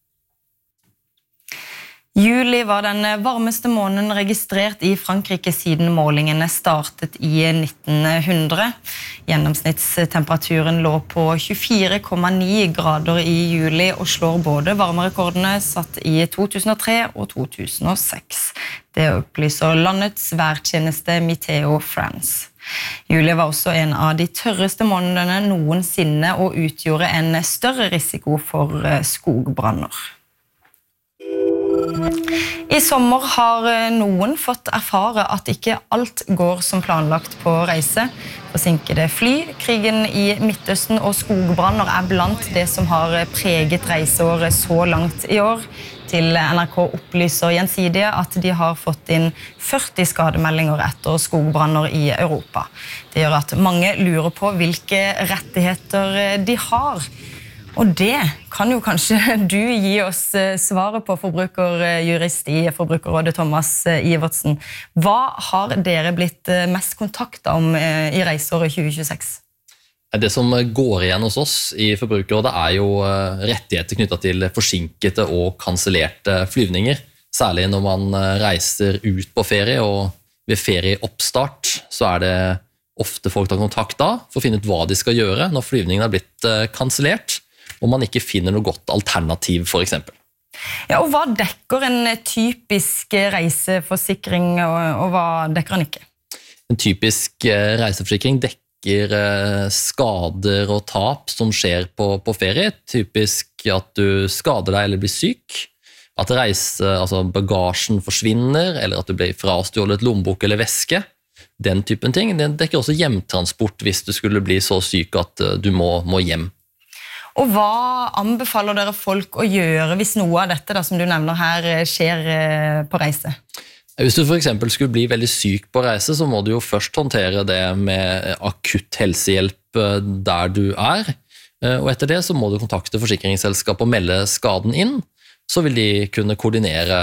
Juli var den varmeste måneden registrert i Frankrike siden målingene startet i nitten hundre. Gjennomsnittstemperaturen lå på tjuefire komma ni grader i juli og slår både varmerekordene satt i to tusen og tre og to tusen og seks. Det opplyser landets værtjeneste Meteo France. Juli var også en av de tørreste månedene noensinne og utgjorde en større risiko for skogbranner. I sommer har noen fått erfare at ikke alt går som planlagt på reise. Forsinkede fly, krigen i Midtøsten og skogbranner er blant det som har preget reiseåret så langt i år. Til N R K opplyser Gjensidige at de har fått inn førti skademeldinger etter skogbranner i Europa. Det gjør at mange lurer på hvilke rettigheter de har. Og det kan jo kanskje du gi oss svaret på, forbrukerjurist i Forbrukerrådet Thomas Ivertsen. Hva har dere blitt mest kontaktet om i reiseåret tjue tjueseks? Det som går igjen hos oss i Forbrukerrådet er jo rettigheter knyttet til forsinkete og kansellerte flyvninger. Særlig når man reiser ut på ferie, og ved ferieoppstart så er det ofte folk tar kontakt da for å finne ut hva de skal gjøre når flyvningen er blitt kansellert, og man ikke finner noe godt alternativ for eksempel. Ja, og hva dekker en typisk reiseforsikring, og, og hva dekker den ikke? En typisk reiseforsikring dekker skader og tap som skjer på, på ferie. Typisk at du skader deg eller blir syk, at reise, altså bagasjen forsvinner, eller at du blir frastjålet lommebok eller veske. Den typen ting. Den dekker også hjemtransport hvis du skulle bli så syk at du må, må hjem. Og hva anbefaler dere folk å gjøre hvis noe av dette da, som du nevner her skjer på reise? Hvis du for eksempel skulle bli veldig syk på reise, så må du jo først håndtere det med akutt helsehjelp der du er. Og etter det så må du kontakte forsikringsselskapet og melde skaden inn. Så vil de kunne koordinere,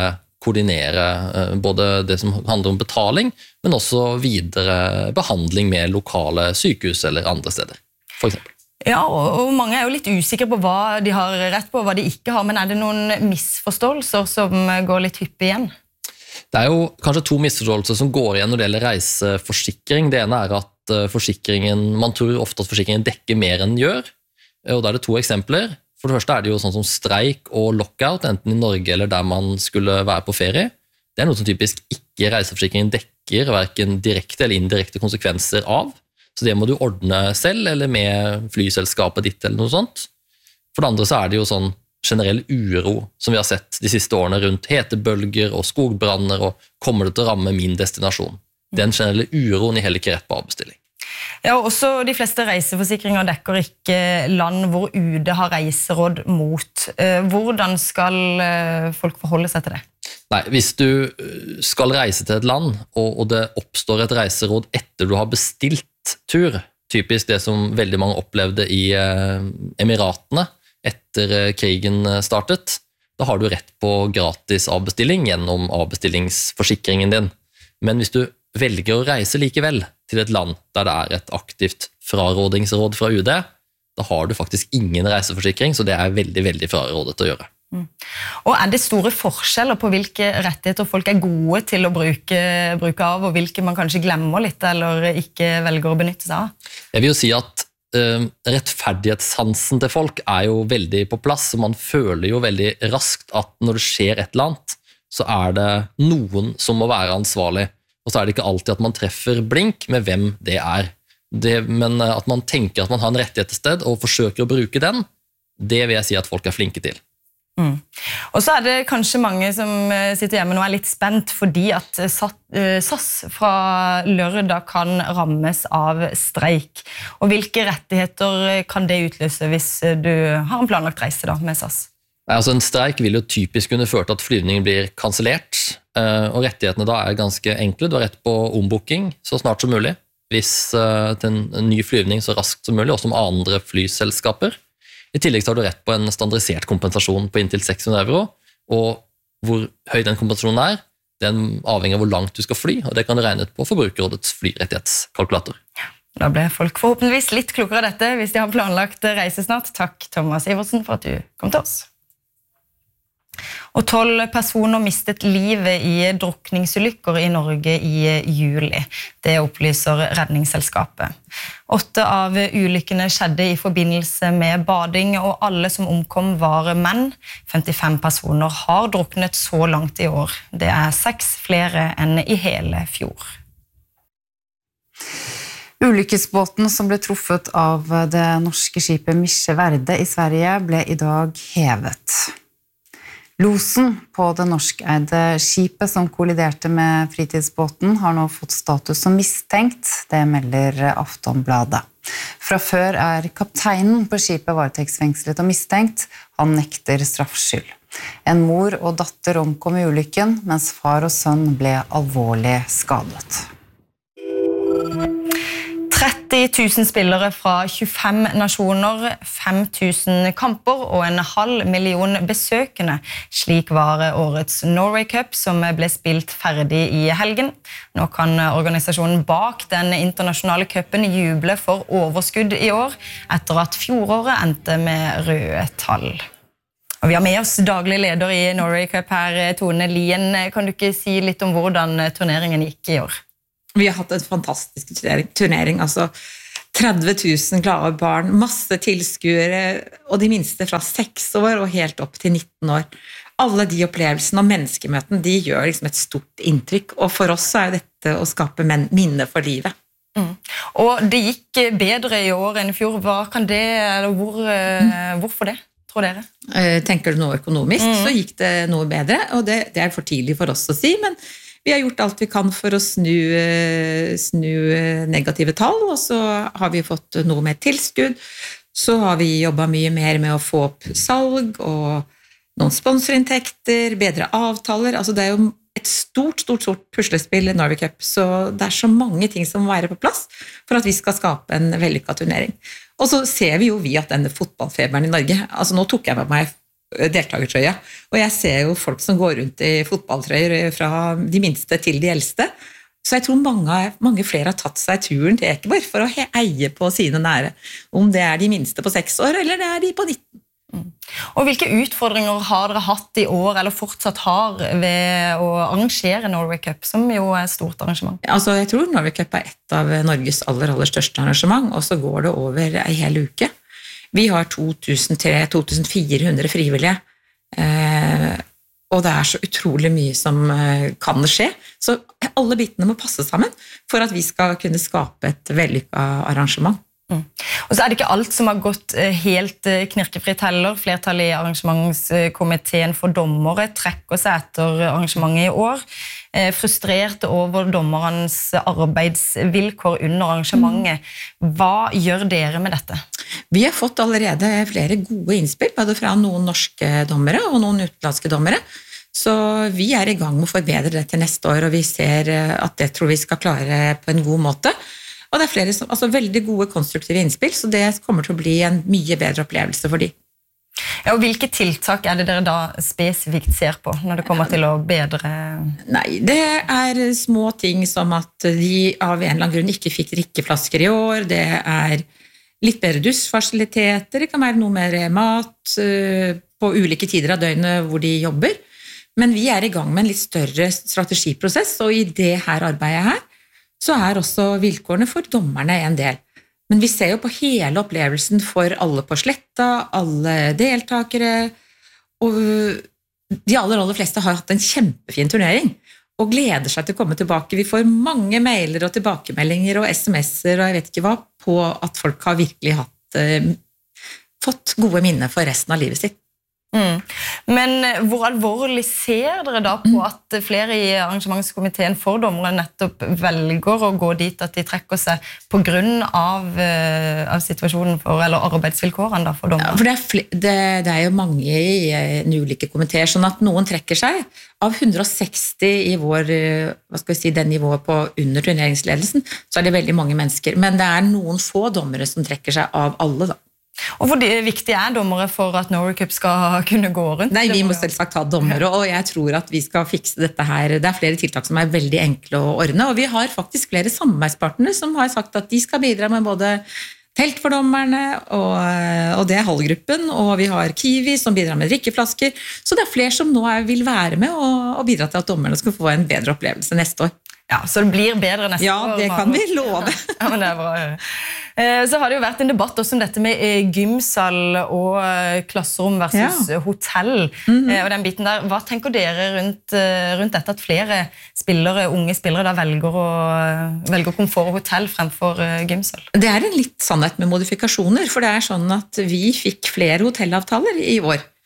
koordinere både det som handler om betaling, men også videre behandling med lokale sykehus eller andre steder, for eksempel. Ja, og mange er jo litt usikre på hva de har rett på, og hva de ikke har, men er det noen misforståelser som går litt hyppig igjen? Det er jo kanskje to misforståelser som går igjen når det gjelder reiseforsikring. Det ene er at forsikringen, man tror ofte at forsikringen dekker mer enn den gjør, og da er det to eksempler. For det første er det jo sånn som streik og lockout, enten i Norge eller der man skulle være på ferie. Det er noe som typisk ikke reiseforsikringen dekker, hverken direkte eller indirekte konsekvenser av. Så det må du ordne selv, eller med flyselskapet ditt, eller noe sånt. For det andre så er det jo sånn generell uro, som vi har sett de siste årene rundt hetebølger og skogbranner, og kommer det til å ramme min destinasjon. Den generelle uroen i heller ikke rett på avbestilling. Ja, og også de fleste reiseforsikringer dekker ikke land hvor U D har reiseråd mot. Hvordan skal folk forholde seg til det? Nei, hvis du skal reise til et land, og det oppstår et reiseråd etter du har bestilt tur, typisk det som veldig mange opplevde i Emiratene etter krigen startet, da har du rett på gratis avbestilling gjennom avbestillingsforsikringen din. Men hvis du velger å reise likevel til et land der det er et aktivt frarådingsråd fra U D, da har du faktisk ingen reiseforsikring, så det er veldig, veldig frarådet å gjøre. Mm. Og er det store forskjeller på hvilke rettigheter folk er gode til å bruke, bruke av, og hvilke man kanskje glemmer litt, eller ikke velger å benytte seg av? Jeg vil jo si at uh, rettferdighetssansen til folk er jo veldig på plass, og man føler jo veldig raskt at når det skjer et eller annet, så er det noen som må være ansvarlig, og så er det ikke alltid at man treffer blink med hvem det er. Det, men at man tenker at man har en rettighet til sted, og forsøker å bruke den, det vil jeg si at folk er flinke til. Mm. Og så er det kanskje mange som sitter hjemme og er litt spent fordi at S A S fra lørdag kan rammes av streik. Og hvilke rettigheter kan det utløse hvis du har en planlagt reise da, med S A S? Altså en streik vil jo typisk kunne føre til at flyvningen blir kansellert, og rettighetene da er ganske enkle. Du har rett på ombooking så snart som mulig, hvis til en ny flyvning så raskt som mulig, også om andre flyselskaper. I tillegg så har du rett på en standardisert kompensasjon på inntil seks hundre euro, og hvor høy den kompensasjonen er, den avhenger av hvor langt du skal fly, og det kan du regne ut på Forbrukerrådets flyrettighetskalkulator. Da ble folk forhåpentligvis litt klokere av dette hvis de har planlagt reise snart. Takk Thomas Ivertsen for at du kom til oss. Og tolv personer mistet livet i drukningsulykker i Norge i juli. Det opplyser Redningsselskapet. Åtte av ulykkene skjedde i forbindelse med bading, og alle som omkom var menn. femtifem personer har druknet så langt i år. Det er seks flere enn i hele fjor. Ulykkesbåten som ble truffet av det norske skipet Misje Verde i Sverige ble i dag hevet. Losen på det norskeide skipet som kolliderte med fritidsbåten har nå fått status som mistenkt, det melder Aftonbladet. Fra før er kapteinen på skipet varetektsfengslet og mistenkt, han nekter straffskyld. En mor og datter omkom i ulykken, mens far og sønn ble alvorlig skadet. tretti tusen spillere fra tjuefem nasjoner, fem tusen kamper og en halv million besøkende. Slik var årets Norway Cup som ble spilt ferdig i helgen. Nå kan organisasjonen bak den internasjonale cupen juble for overskudd i år, etter at fjoråret endte med røde tall. Og vi har med oss daglig leder i Norway Cup her, Tone Lien. Kan du ikke si litt om hvordan turneringen gikk i år? Vi har hatt en fantastisk turnering, altså tretti tusen glade barn, masse tilskuere, og de minste fra seks år og helt opp til nitten år. Alle de opplevelsene og menneskemøtene, de gjør liksom et stort inntrykk, og for oss er dette å skape minne for livet. Mm. Og det gikk bedre i år enn i fjor. Hva kan det, eller hvor, mm. hvorfor det, tror dere? Tenker du noe økonomisk, mm. så gikk det noe bedre, og det, det er for tidlig for oss å si, men vi har gjort alt vi kan for å snu, snu negative tall, og så har vi fått noe mer tilskudd. Så har vi jobbet mye mer med å få opp salg og noen sponsorinntekter, bedre avtaler. Altså det er jo et stort, stort, stort puslespill i Norway Cup, så det er så mange ting som må være på plass for at vi skal skape en vellykket turnering. Og så ser vi jo vi at denne fotballfeberen i Norge, altså nå tok jeg med meg deltagertrøya, og jeg ser jo folk som går rundt i fotballtrøyer fra de minste til de eldste, så jeg tror mange, mange flere har tatt seg turen til Ekeborg for å eie på sine nære, om det er de minste på seks år, eller det er de på nitten. Mm. Og hvilke utfordringer har dere hatt i år, eller fortsatt har, ved å arrangere Norway Cup, som jo er et stort arrangement? Altså, jeg tror Norway Cup er et av Norges aller, aller største arrangement, og så går det over en hel uke. Vi har to tusen tre til to tusen fire hundre frivillige, eh, og det er så utrolig mye som eh, kan skje. Så alle bitene må passe sammen for at vi skal kunne skape et vellykket arrangement. Mm. Og så er det ikke alt som har gått helt knirkefritt heller. Flertallet i arrangementskomiteen for dommere trekker seg etter arrangementet i år. Frustrert over dommerens arbeidsvilkår under arrangementet. Hva gjør dere med dette? Vi har fått allerede flere gode innspill, både fra noen norske dommere og noen utenlandske dommere. Så vi er i gang med å forbedre det til neste år, og vi ser at det tror vi skal klare på en god måte. Og det er flere som, altså veldig gode konstruktive innspill, så det kommer til å bli en mye bedre opplevelse for de. Ja, og hvilke tiltak er det dere da spesifikt ser på når det kommer til å bedre? Nei, det er små ting som at de av en eller annen grunn ikke fikk drikkeflasker i år, det er litt bedre dusjfasiliteter, det kan være noe mer mat på ulike tider av døgnet hvor de jobber, men vi er i gang med en litt større strategiprosess, og i det her arbeidet her, så er også vilkårene for dommerne en del. Men vi ser jo på hele opplevelsen for alle på sletta, alle deltakere, og de aller, aller fleste har hatt en kjempefin turnering, og gleder seg til å komme tilbake. Vi får mange mailer og tilbakemeldinger og sms'er, og jeg vet ikke hva, på at folk har virkelig hatt, eh, fått gode minner for resten av livet sitt. Mm. Men hvor alvorlig ser dere da på at flere i arrangementskomiteen for dommere nettopp velger å gå dit at de trekker seg på grunn av, uh, av situasjonen for, eller arbeidsvilkårene da for dommere? Ja, for det er, det, det er jo mange i uh, ulike komiteer, sånn at noen trekker seg. Av hundre og seksti i vår, uh, hva skal vi si, den nivået på under turneringsledelsen, så er det veldig mange mennesker. Men det er noen få dommere som trekker seg av alle da. Og hvor viktig er dommere for at Norway Cup skal kunne gå rundt? Nei, vi må selvsagt ha dommere, og jeg tror at vi skal fikse dette her. Det er flere tiltak som er veldig enkle å ordne, og vi har faktisk flere samarbeidspartnere som har sagt at de skal bidra med både telt for dommerne, og, og det er Hallgruppen, og vi har Kiwi som bidrar med drikkeflasker, så det er flere som nå er, vil være med og, og bidra til at dommerne skal få en bedre opplevelse neste år. Ja, så det blir bedre neste ja, år. Ja, det kan vi love. Ja, men det er bra. Så har det jo vært en debatt også om dette med gymsal og klasserom versus ja. hotell. Mm-hmm. Og den biten der. Hva tenker dere rundt, rundt dette at flere spillere, unge spillere da velger, å, velger komfort og hotell fremfor gymsal? Det er en litt sannhet med modifikasjoner, for det er sånn at vi fikk flere hotellavtaler i år.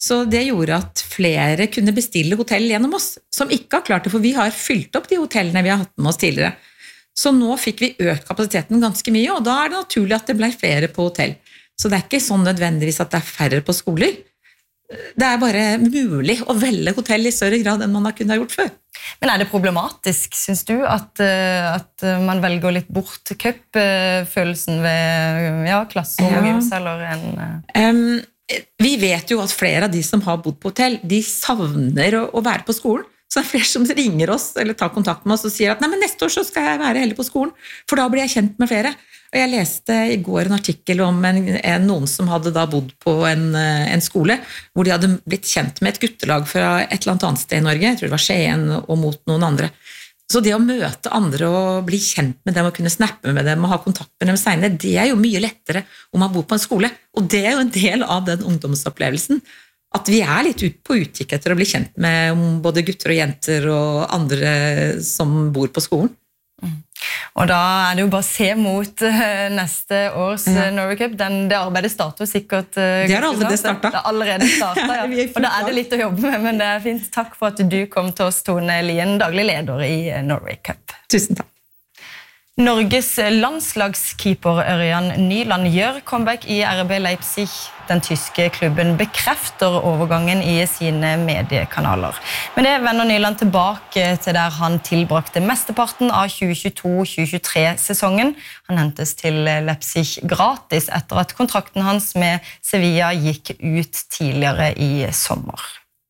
Så det gjorde at flere kunne bestille hotell gjennom oss, som ikke har klart det, for vi har fylt opp de hotellene vi har hatt med oss tidligere. Så nå fikk vi økt kapasiteten ganske mye, og da er det naturlig at det ble flere på hotell. Så det er ikke sånn nødvendigvis at det er færre på skoler. Det er bare mulig å velge hotell i større grad enn man har kunnet ha gjort før. Men er det problematisk, synes du, at, at man velger litt bort cup-følelsen ved ja, klasser og gymse eller en... Um, vi vet jo at flere av de som har bodd på hotell, de savner å, å være på skolen. Så det er flere som ringer oss eller tar kontakt med oss og sier at nei, men neste år så skal jeg være heller på skolen, for da blir jeg kjent med flere. Og jeg leste i går en artikkel om en, en, noen som hadde da bodd på en, en skole, hvor de hadde blitt kjent med et guttelag fra et eller annet sted i Norge, jeg tror det var Skien og mot noen andre. Så det å møte andre og bli kjent med dem og kunne snappe med dem og ha kontakt med dem senere, det er jo mye lettere om man bor på en skole. Og det er jo en del av den ungdomsopplevelsen. At vi er litt ut på utkikk etter å bli kjent med både gutter og jenter og andre som bor på skolen. Mm. Og da er det jo bare å se mot uh, neste års uh, Norway Cup. Den, det arbeidet starter sikkert. Uh, det har allerede startet. Det har allerede startet, ja. Og da er det litt å jobbe med, men det er fint. Takk for at du kom til oss, Tone Lien, daglig leder i Norway Cup. Tusen takk. Norges landslagskeeper Ørjan Nyland gjør comeback i R B Leipzig. Den tyske klubben bekrefter overgangen i sine mediekanaler. Men det vender Nyland tilbake til der han tilbrakte mesteparten av tjue tjueto tjue tjuetre-sesongen. Han hentes til Leipzig gratis etter at kontrakten hans med Sevilla gikk ut tidligere i sommer.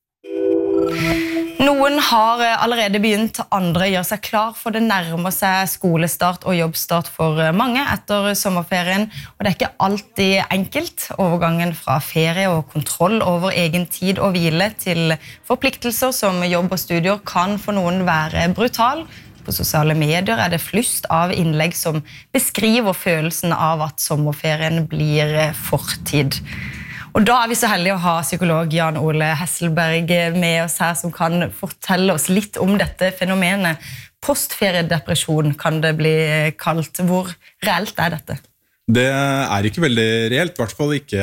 Noen har allerede begynt, andre gjør seg klar for det nærmer seg skolestart og jobbstart for mange etter sommerferien. Og det er ikke alltid enkelt. Overgangen fra ferie og kontroll over egen tid og hvile til forpliktelser som jobb og studier kan for noen være brutal. På sosiale medier er det flust av innlegg som beskriver følelsen av at sommerferien blir fortid. Og da er vi så heldige å ha psykolog Jan Ole Hesselberg med oss her, som kan fortelle oss litt om dette fenomenet. Postferiedepresjon kan det bli kalt. Hvor reelt er dette? Det er ikke veldig reelt, i hvert fall ikke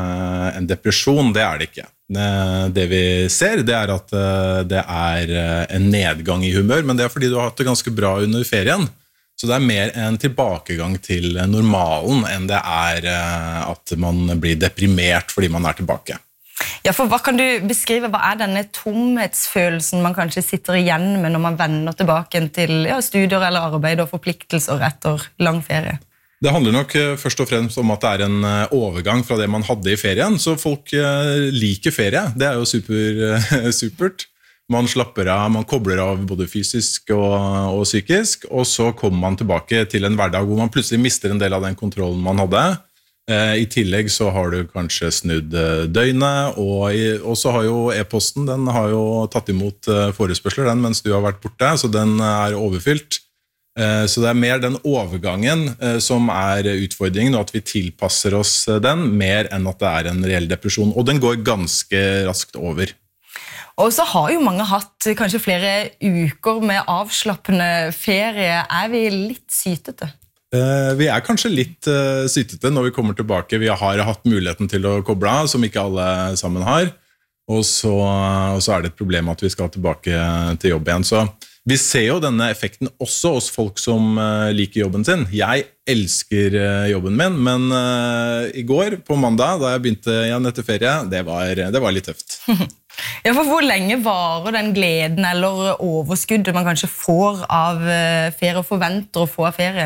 en depresjon, det er det ikke. Det vi ser, det er at det er en nedgang i humør, men det er fordi du har hatt det ganske bra under ferien. Så det er mer en tilbakegang til normalen enn det er at man blir deprimert fordi man er tilbake. Ja, for hva kan du beskrive? Hva er denne tomhetsfølelsen man kanskje sitter igjen med når man vender tilbake til ja, studier eller arbeid og forpliktelser etter lang ferie? Det handler nok først og fremst om at det er en overgang fra det man hadde i ferien, så folk liker ferie. Det er jo super, supert. Man slapper av, man kobler av både fysisk og, og psykisk, og så kommer man tilbake til en hverdag hvor man plutselig mister en del av den kontrollen man hadde. Eh, I tillegg så har du kanskje snudd døgnet, og, i, og så har jo e-posten, den har jo tatt imot forespørsler den mens du har vært borte, så den er overfylt. Eh, så det er mer den overgangen eh, som er utfordringen, og at vi tilpasser oss den, mer enn at det er en reell depresjon, og den går ganske raskt over. Og så har jo mange hatt kanskje flere uker med avslappende ferie. Er vi litt sytete? Eh, vi er kanskje litt uh, sytete når vi kommer tilbake. Vi har hatt muligheten til å koble av, som ikke alle sammen har. Og så, og så er det et problem at vi skal tilbake til jobb igjen. Så vi ser jo denne effekten også hos folk som uh, liker jobben sin. Jeg elsker uh, jobben min, men uh, i går, på mandag, da jeg begynte igjen etter ferie, det var, det var litt tøft. Ja, for hvor lenge varer den gleden eller overskuddet man kanskje får av ferie og forventer å få av ferie?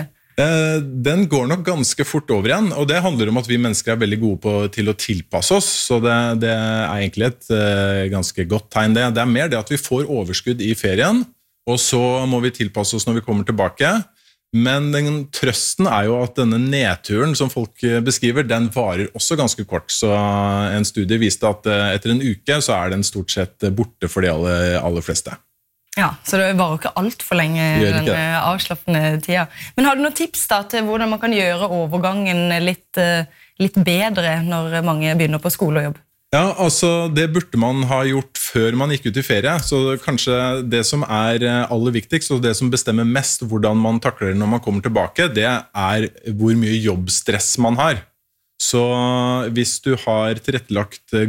Den går nok ganske fort over igjen, og det handler om at vi mennesker er veldig gode på, til å tilpasse oss, så det, det er egentlig et uh, ganske godt tegn det. Det er mer det at vi får overskudd i ferien, og så må vi tilpasse oss når vi kommer tilbake. Men den trøsten er jo at denne nedturen som folk beskriver, den varer også ganske kort. Så en studie viste at etter en uke så er den stort sett borte for de aller, aller fleste. Ja, så det varer ikke alt for lenge den avslappende tida. Men har du noen tips da til hvordan man kan gjøre overgangen litt, litt bedre når mange begynner på skole og jobb? Ja, altså det burde man ha gjort før man gikk ut i ferie, så kanskje det som er aller viktigst, og det som bestemmer mest hvordan man takler det når man kommer tilbake, det er hvor mye jobbstress man har. Så hvis du har tilrettelagt godt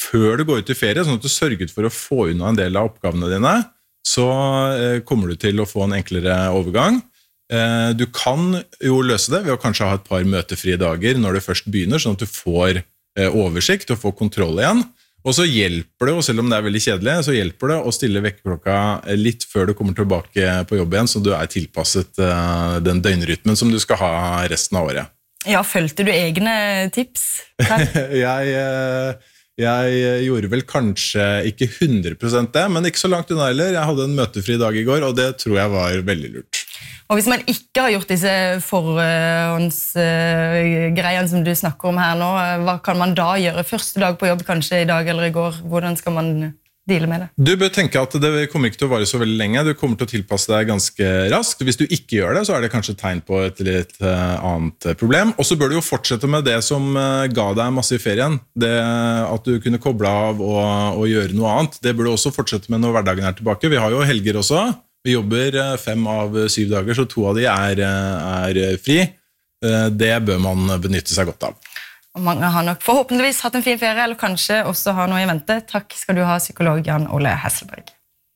før du går ut i ferie, sånn at du sørget for å få unna en del av oppgavene dine, så eh, kommer du til å få en enklere overgang. Eh, du kan jo løse det ved å kanskje ha et par møtefrie dager når du først begynner, sånn at du får eh, oversikt og får kontroll igjen. Og så hjelper det, og selv om det er veldig kjedelig, så hjelper det å stille vekkerklokka litt før du kommer tilbake på jobb igjen, så du er tilpasset uh, den døgnrytmen som du skal ha resten av året. Ja, følte du egne tips? jeg, jeg gjorde vel kanskje ikke hundre prosent det, men ikke så langt unna heller. Jeg hadde en møtefri dag i går, og det tror jeg var veldig lurt. Og hvis man ikke har gjort disse forhåndsgreiene som du snakker om her nå, hva kan man da gjøre? Første dag på jobb, kanskje i dag eller i går, hvordan skal man deale med det? Du bør tenke at det kommer ikke til å vare så veldig lenge, du kommer til å tilpasse deg ganske raskt. Hvis du ikke gjør det, så er det kanskje tegn på et litt annet problem. Og så bør du jo fortsette med det som ga deg masse i ferien. Det at du kunne koble av og, og gjøre noe annet. Det bør du også fortsette med når hverdagen er tilbake. Vi har jo helger også. Vi jobber fem av syv dager, så to av de er, er fri. Det bør man benytte seg godt av. Og mange har nok forhåpentligvis hatt en fin ferie, eller kanskje også har noe i vente. Takk skal du ha, psykolog Jan Ole Hesselberg.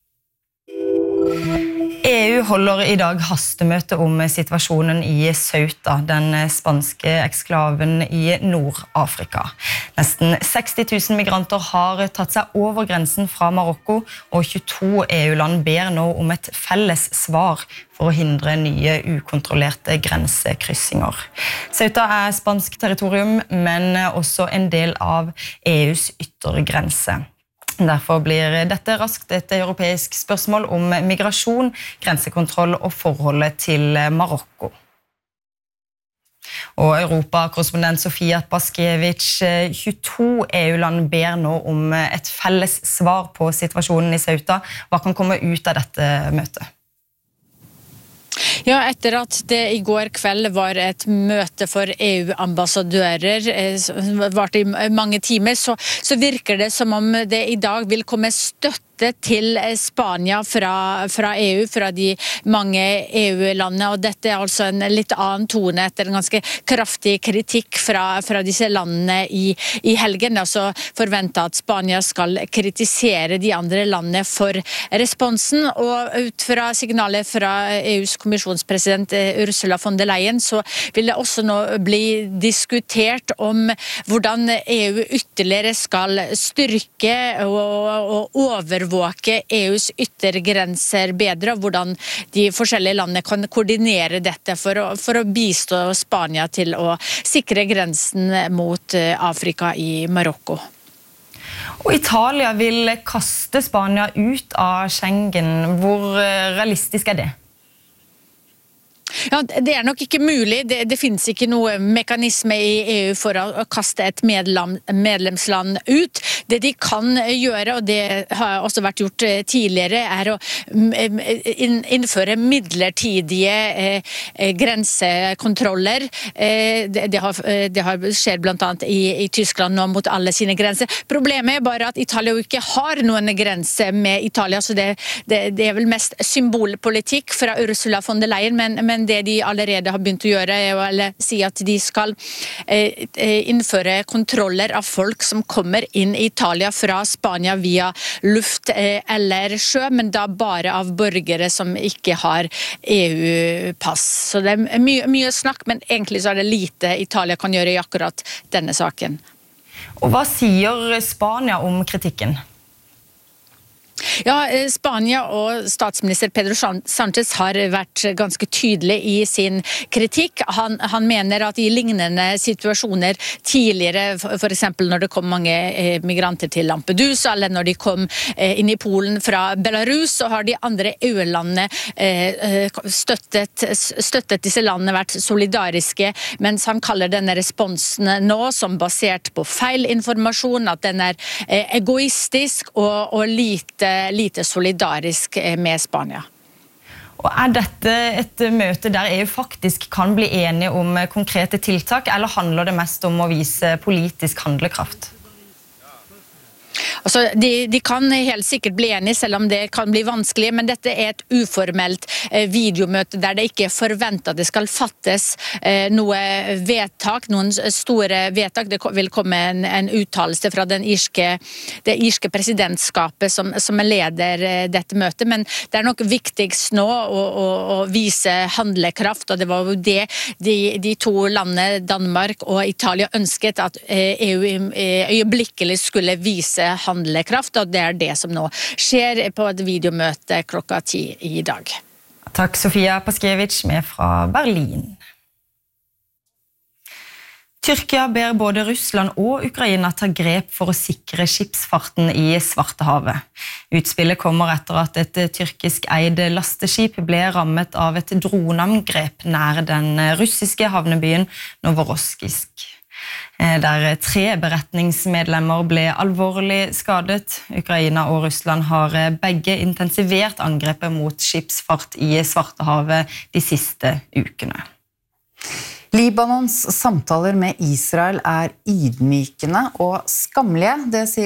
E U holder i dag hastemøte om situasjonen i Ceuta, den spanske eksklaven i Nord-Afrika. Nesten seksti tusen migranter har tatt seg over grensen fra Marokko, og tjueto E U-land ber nå om et felles svar for å hindre nye ukontrollerte grensekryssinger. Ceuta er spansk territorium, men også en del av E U's yttergrense. Derfor blir dette raskt et europeisk spørsmål om migrasjon, grensekontroll og forholdet til Marokko. Og Europa-korrespondent Sofia Paskiewicz, tjueto E U-land ber nå om et felles svar på situasjonen i Ceuta. Hva kan komme ut av dette møtet? Ja, etter at det i går kveld var et møte for E U-ambassadører, som varte i mange timer, så, så virker det som om det i dag vil komme støtte til Spania fra, fra E U, fra de mange E U-landene, og dette er altså en litt annen tone etter en ganske kraftig kritikk fra, fra disse landene i, i helgen. Det er altså forventet at Spania skal kritisere de andre landene for responsen, og ut fra signalet fra E U's kommisjonspresident Ursula von der Leyen, så vil det også nå bli diskutert om hvordan E U ytterligere skal styrke og, og overvåke E U's yttergrenser bedre, og hvordan de forskjellige landene kan koordinere dette for å, for å bistå Spania til å sikre grensen mot Afrika i Marokko. Og Italia vil kaste Spania ut av Schengen. Hvor realistisk er det? Ja, det er nok ikke mulig. Det, det finnes ikke noe mekanisme i E U for å kaste et medlem, medlemsland ut. Det de kan gjøre, og det har også vært gjort tidligere, er å innføre midlertidige eh, grensekontroller. Eh, det, det, har, det har skjedd blant annet i, i Tyskland nå mot alle sine grenser. Problemet er bare at Italia jo ikke har noen grense med Italia, så det, det, det er vel mest symbolpolitikk fra Ursula von der Leyen, men, men det de allerede har begynt å gjøre er å eller, si at de skal eh, innføre kontroller av folk som kommer inn i Italia fra Spania via luft eh, eller sjø, men da bare av borgere som ikke har E U-pass. Så det er mye, mye snakk, men egentlig så er det lite Italia kan gjøre i akkurat denne saken. Og hva sier Spania om kritikken? Ja, Spania og statsminister Pedro Sánchez har vært ganske tydelig i sin kritikk. Han, han mener at i lignende situasjoner tidligere, for eksempel når det kom mange migranter til Lampedusa, eller når de kom inn i Polen fra Belarus, så har de andre E U-landene støttet, støttet disse landene, vært solidariske, mens han kaller denne responsen nå som basert på feil informasjon, at den er egoistisk og, og lite lite solidarisk med Spania. Og er dette et møte der E U faktisk kan bli enige om konkrete tiltak, eller handler det mest om å vise politisk handlekraft? Altså, de, de kan helt sikkert bli enige, selv om det kan bli vanskelig, men dette er et uformelt eh, videomøte der det ikke er forventet at det skal fattes eh, noe vedtak, noen store vedtak. Det vil komme en, en uttalelse fra den irske, det irske presidentskapet som, som leder eh, dette møtet, men det er nok viktigst nå å, å, å vise handlekraft, og det var jo det de, de to landene, Danmark og Italia, ønsket at eh, E U øyeblikkelig skulle vise handlekraft, og det er det som nå skjer på et videomøte klokka ti i dag. Takk, Sofia Paskiewicz med fra Berlin. Tyrkia ber både Russland og Ukraina ta grep for å sikre skipsfarten i Svartehavet. Utspillet kommer etter at et tyrkisk eid lasteskip ble rammet av et droneangrep nær den russiske havnebyen Novorossijsk, der tre beretningsmedlemmer ble alvorlig skadet. Ukraina og Russland har begge intensivert angrepet mot skipsfart i Svartehavet de siste ukene. Libanons samtaler med Israel er ydmykende og skamlige, det sier